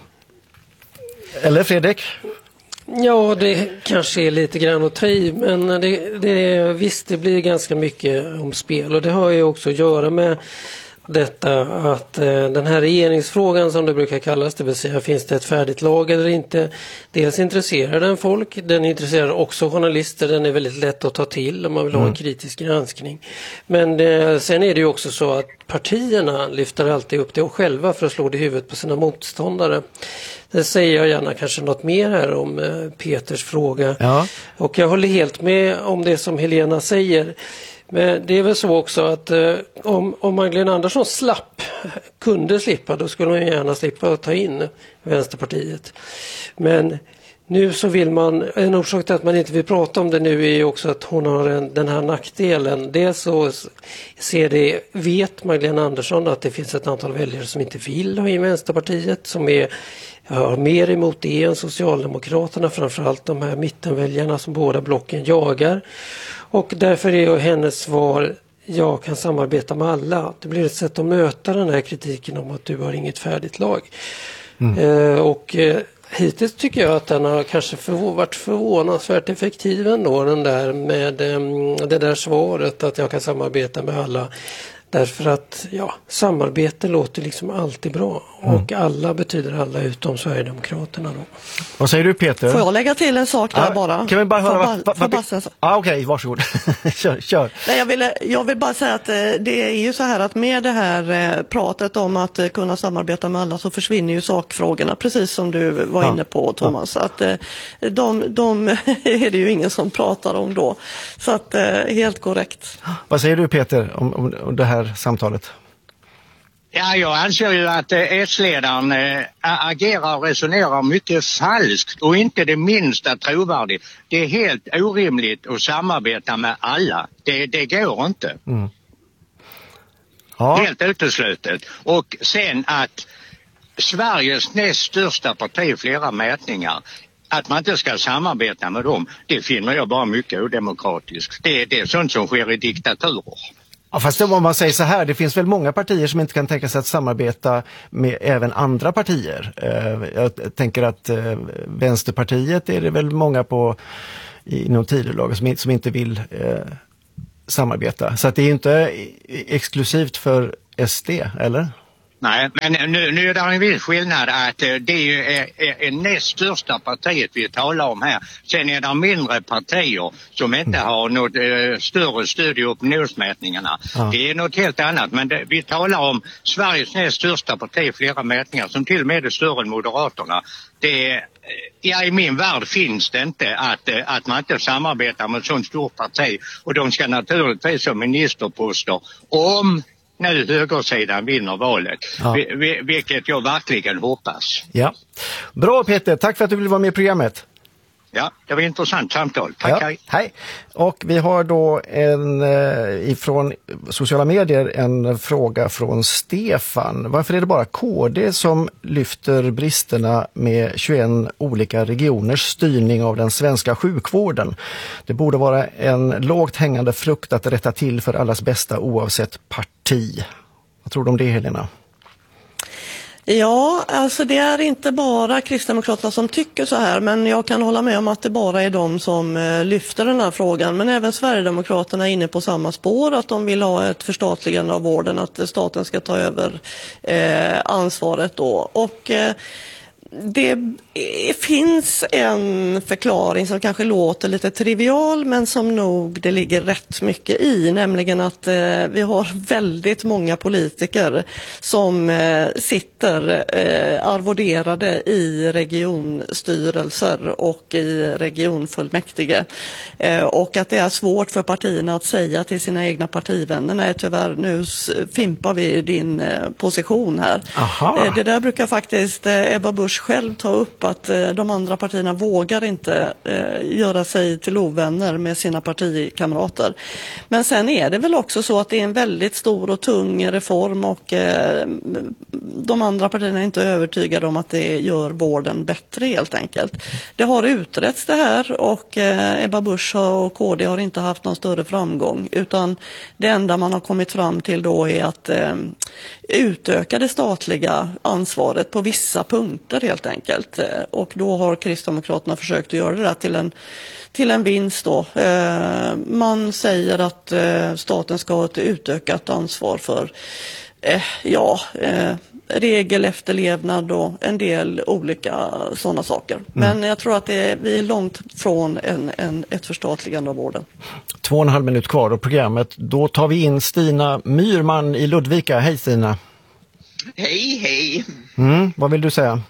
Eller Fredrik? Ja, det kanske är lite grann att ta i, men det, det, visst, det blir ganska mycket om spel och det har ju också att göra med detta att eh, den här regeringsfrågan som det brukar kallas, det vill säga finns det ett färdigt lag eller inte, dels intresserar den folk, den intresserar också journalister, den är väldigt lätt att ta till om man vill ha en kritisk granskning. Men eh, sen är det ju också så att partierna lyfter alltid upp det och själva för att slå det i huvudet på sina motståndare. Det säger jag gärna kanske något mer här om eh, Peters fråga. Ja. Och jag håller helt med om det som Helena säger. Men det är väl så också att eh, om, om Magdalena Andersson slapp, kunde slippa, då skulle hon gärna slippa att ta in Vänsterpartiet. Men nu så vill man, en orsak till att man inte vill prata om det nu är ju också att hon har en, den här nackdelen. Dels så ser det, vet Magdalena Andersson att det finns ett antal väljare som inte vill ha in Vänsterpartiet, som är har mer emot det än Socialdemokraterna, framförallt de här mittenväljarna som båda blocken jagar. Och därför är hennes svar, jag kan samarbeta med alla. Det blir ett sätt att möta den här kritiken om att du har inget färdigt lag. Mm. Eh, och eh, hittills tycker jag att den har kanske förv- varit förvånansvärt effektiv ändå, den där med eh, det där svaret att jag kan samarbeta med alla. Därför att ja, samarbete låter liksom alltid bra. Mm. Och alla betyder alla utom Sverigedemokraterna då. Vad säger du, Peter? Får jag lägga till en sak där Ja, bara? Kan vi bara höra Får vad... ba- vad, får vad bara säga så? ah, Okej, okay, varsågod. kör, kör. Nej, jag, vill, jag vill bara säga att eh, det är ju så här att med det här eh, pratet om att eh, kunna samarbeta med alla så försvinner ju sakfrågorna, precis som du var Ja. inne på, Thomas. Ja. Att, eh, de de är det ju ingen som pratar om då. Så att eh, helt korrekt. Vad säger du, Peter, om, om, om det här samtalet? Ja, jag anser ju att eh, S-ledaren eh, agerar och resonerar mycket falskt och inte det minsta trovärdigt. Det är helt orimligt att samarbeta med alla. Det, det går inte. Mm. Ja. Helt uteslutet. Och sen att Sveriges näst största parti i flera mätningar, att man inte ska samarbeta med dem, det finner jag bara mycket odemokratiskt. Det, det är sånt som sker i diktaturer. Ja, fast om man säger så här, det finns väl många partier som inte kan tänka sig att samarbeta med även andra partier. Eh, jag tänker att eh, Vänsterpartiet är det väl många på inom Tidölaget som, som inte vill eh, samarbeta. Så att det är ju inte exklusivt för S D, eller? Nej, men nu, nu är det en viss skillnad att eh, det är ju är, är, är näst största partiet vi talar om här. Sen är det mindre partier som inte mm. har något eh, större stöd i opinionsmätningarna. Ja. Det är något helt annat, men det, vi talar om Sveriges näst största parti i flera mätningar som till och med är större än Moderaterna. Det är, ja, i min värld finns det inte att, att man inte samarbetar med ett sånt stort parti, och de ska naturligtvis ha ministerposter om nu högersidan vinner valet, ja. vi, vi, vilket jag verkligen hoppas. Ja. Bra, Peter, tack för att du ville vara med i programmet. Ja, det var ett intressant samtal. Tack, ja, hej. hej. Och vi har då en eh, ifrån sociala medier en fråga från Stefan. Varför är det bara K D som lyfter bristerna med tjugoett olika regioners styrning av den svenska sjukvården? Det borde vara en lågt hängande frukt att rätta till för allas bästa oavsett parti. Vad tror du om det, Helena? Ja, alltså det är inte bara Kristdemokraterna som tycker så här, men jag kan hålla med om att det bara är de som eh, lyfter den här frågan. Men även Sverigedemokraterna är inne på samma spår, att de vill ha ett förstatligande av vården, att staten ska ta över eh, ansvaret då. Och eh, det finns en förklaring som kanske låter lite trivial, men som nog det ligger rätt mycket i, nämligen att eh, vi har väldigt många politiker som eh, sitter eh, arvoderade i regionstyrelser och i regionfullmäktige, eh, och att det är svårt för partierna att säga till sina egna partivänner: nej, tyvärr, nu fimpar vi din eh, position här. Eh, det där brukar faktiskt eh, Ebba Busch själv ta upp, att eh, de andra partierna vågar inte eh, göra sig till ovänner med sina partikamrater. Men sen är det väl också så att det är en väldigt stor och tung reform, och eh, de andra partierna är inte övertygade om att det gör vården bättre, helt enkelt. Det har utretts det här, och eh, Ebba Busch och K D har inte haft någon större framgång, utan det enda man har kommit fram till då är att eh, utöka det statliga ansvaret på vissa punkter, helt enkelt. Och då har Kristdemokraterna försökt att göra det där till en, till en vinst då. Eh, man säger att eh, staten ska ha ett utökat ansvar för eh, ja, eh, regelefterlevnad och en del olika sådana saker. Mm. Men jag tror att det är, vi är långt från en, en, ett förstatligande av vården. Två och en halv minut kvar av programmet. Då tar vi in Stina Myrman i Ludvika. Hej Stina. Hej, hej. Mm, vad vill du säga?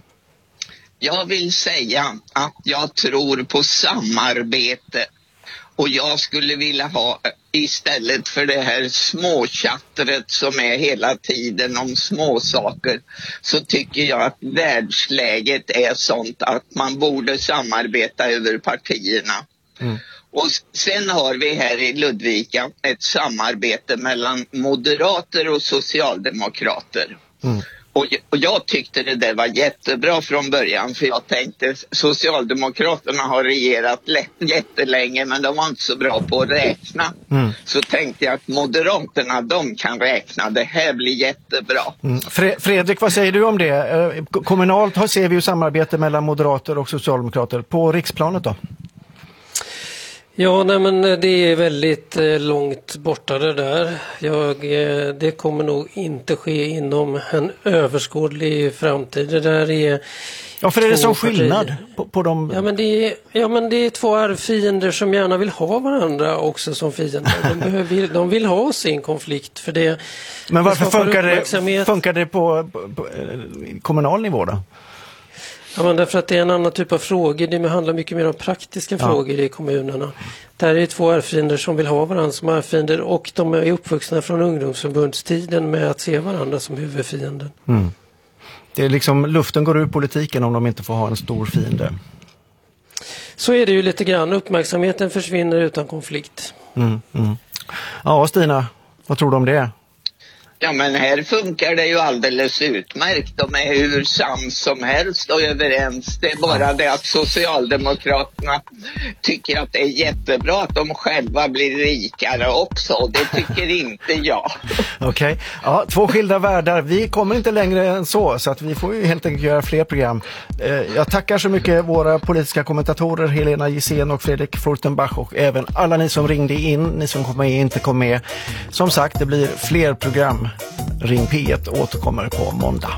Jag vill säga att jag tror på samarbete, och jag skulle vilja ha, istället för det här småchattret som är hela tiden om småsaker, så tycker jag att världsläget är sånt att man borde samarbeta över partierna. Mm. Och sen har vi här i Ludvika ett samarbete mellan moderater och socialdemokrater. Mm. Och, och jag tyckte det där var jättebra från början, för jag tänkte Socialdemokraterna har regerat lätt, jättelänge, men de var inte så bra på att räkna. Mm. Så tänkte jag att Moderaterna, de kan räkna, det här blir jättebra. Mm. Fre- Fredrik, vad säger du om det? Kommunalt ser vi ju samarbete mellan moderater och socialdemokrater. På riksplanet då? Ja, nej, men det är väldigt eh, långt borta det där. Jag, eh, det kommer nog inte ske inom en överskådlig framtid. Det där är Ja, för är det som skillnad på, på de... Ja men, det är, ja, men det är två arvfiender som gärna vill ha varandra också som fiender. De, behöver, de vill ha sin konflikt för det. Men varför det funkar, det, funkar det på, på, på kommunal nivå då? Ja, men därför att det är en annan typ av frågor. Det handlar mycket mer om praktiska ja. frågor i kommunerna. Där är två arvfiender som vill ha varandra som arvfiender och de är uppvuxna från ungdomsförbundstiden med att se varandra som huvudfienden. Mm. Det är liksom, luften går ur politiken om de inte får ha en stor fiende. Så är det ju lite grann. Uppmärksamheten försvinner utan konflikt. Mm, mm. Ja, Stina, vad tror du om det? Ja, men här funkar det ju alldeles utmärkt. De är hur sams som helst och överens. Det är bara det att Socialdemokraterna tycker att det är jättebra att de själva blir rikare också. Och det tycker inte jag. Okej, okay. Ja, två skilda världar. Vi kommer inte längre än så, så att vi får ju helt enkelt göra fler program. Jag tackar så mycket våra politiska kommentatorer Helena Gissén och Fredrik Furtenbach och även alla ni som ringde in, ni som kom med inte kom med. Som sagt, det blir fler program. Ring P ett återkommer på måndag.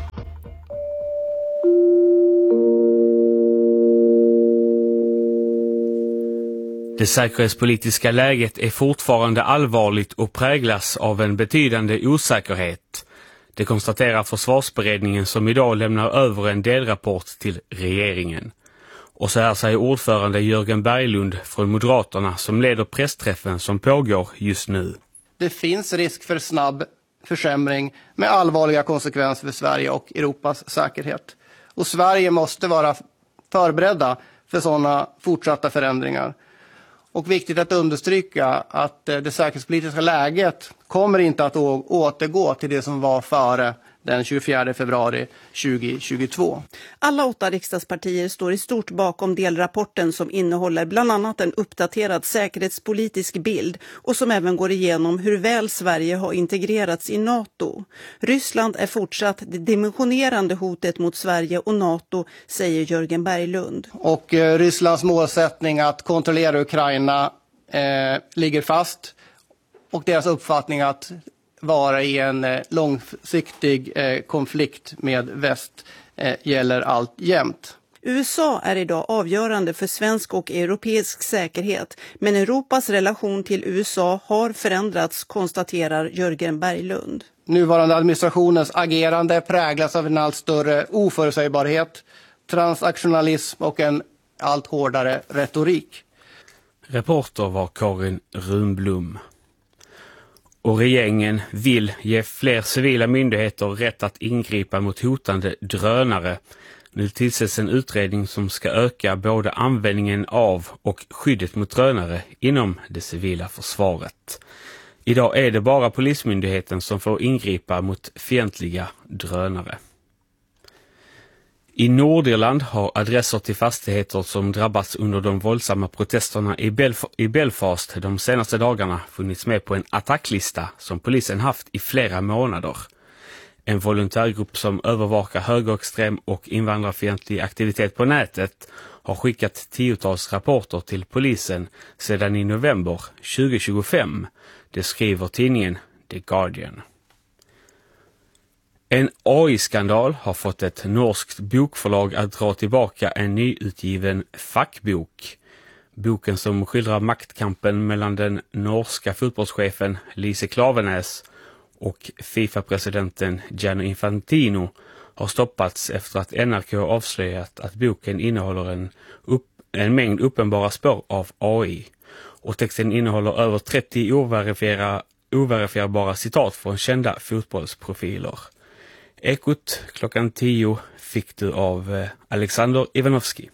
Det säkerhetspolitiska läget är fortfarande allvarligt och präglas av en betydande osäkerhet. Det konstaterar försvarsberedningen som idag lämnar över en delrapport till regeringen. Och så här säger ordförande Jörgen Berglund från Moderaterna som leder pressträffen som pågår just nu. Det finns risk för snabb försämring med allvarliga konsekvenser för Sverige och Europas säkerhet. Och Sverige måste vara förberedda för sådana fortsatta förändringar. Och viktigt att understryka att det säkerhetspolitiska läget kommer inte att återgå till det som var före den tjugofjärde februari tjugohundratjugotvå. Alla åtta riksdagspartier står i stort bakom delrapporten som innehåller bland annat en uppdaterad säkerhetspolitisk bild och som även går igenom hur väl Sverige har integrerats i NATO. Ryssland är fortsatt det dimensionerande hotet mot Sverige och NATO, säger Jörgen Berglund. Och eh, Rysslands målsättning att kontrollera Ukraina eh, ligger fast och deras uppfattning att vara i en eh, långsiktig eh, konflikt med väst eh, gäller allt jämt. U S A är idag avgörande för svensk och europeisk säkerhet, men Europas relation till U S A har förändrats, konstaterar Jörgen Berglund. Nuvarande administrationens agerande präglas av en allt större oförutsägbarhet, transaktionalism och en allt hårdare retorik. Reporter var Karin Runblom. Och regeringen vill ge fler civila myndigheter rätt att ingripa mot hotande drönare. Nu tillsätts en utredning som ska öka både användningen av och skyddet mot drönare inom det civila försvaret. Idag är det bara Polismyndigheten som får ingripa mot fientliga drönare. I Nordirland har adresser till fastigheter som drabbats under de våldsamma protesterna i, Belf- i Belfast de senaste dagarna funnits med på en attacklista som polisen haft i flera månader. En volontärgrupp som övervakar högerextrem och invandrarfientlig aktivitet på nätet har skickat tiotals rapporter till polisen sedan i november tjugohundratjugofem. Det skriver tidningen The Guardian. En A I-skandal har fått ett norskt bokförlag att dra tillbaka en nyutgiven fackbok. Boken som skildrar maktkampen mellan den norska fotbollschefen Lise Klavenäs och FIFA-presidenten Gianni Infantino har stoppats efter att N R K avslöjat att boken innehåller en, upp, en mängd uppenbara spår av A I. Och texten innehåller över trettio overifierbara, overifierbara citat från kända fotbollsprofiler. Ekot klockan tio fick du av Alexander Ivanovski.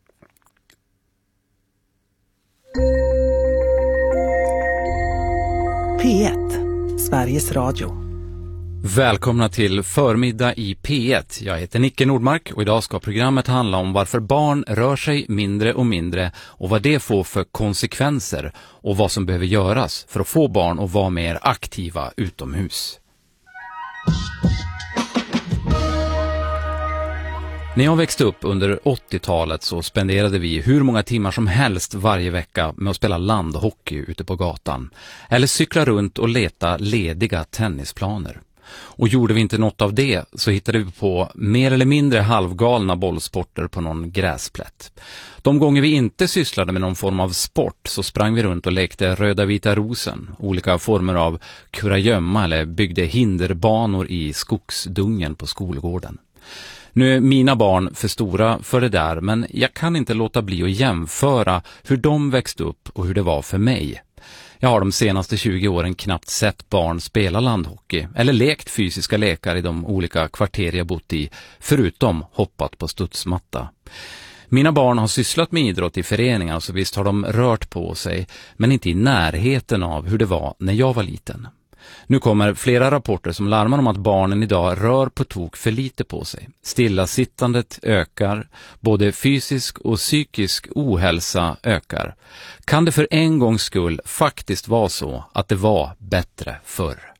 P ett, Sveriges Radio. Välkomna till förmiddag i P ett. Jag heter Nicke Nordmark och idag ska programmet handla om varför barn rör sig mindre och mindre och vad det får för konsekvenser och vad som behöver göras för att få barn att vara mer aktiva utomhus. När jag växte upp under åttiotalet så spenderade vi hur många timmar som helst varje vecka med att spela landhockey ute på gatan. Eller cykla runt och leta lediga tennisplaner. Och gjorde vi inte något av det så hittade vi på mer eller mindre halvgalna bollsporter på någon gräsplätt. De gånger vi inte sysslade med någon form av sport så sprang vi runt och lekte röda vita rosen, olika former av kurragömma eller byggde hinderbanor i skogsdungen på skolgården. Nu är mina barn för stora för det där, men jag kan inte låta bli att jämföra hur de växte upp och hur det var för mig. Jag har de senaste tjugo åren knappt sett barn spela landhockey eller lekt fysiska lekar i de olika kvarter jag bott i, förutom hoppat på studsmatta. Mina barn har sysslat med idrott i föreningar så visst har de rört på sig, men inte i närheten av hur det var när jag var liten. Nu kommer flera rapporter som larmar om att barnen idag rör på tok för lite på sig. Stillasittandet ökar, både fysisk och psykisk ohälsa ökar. Kan det för en gångs skull faktiskt vara så att det var bättre förr?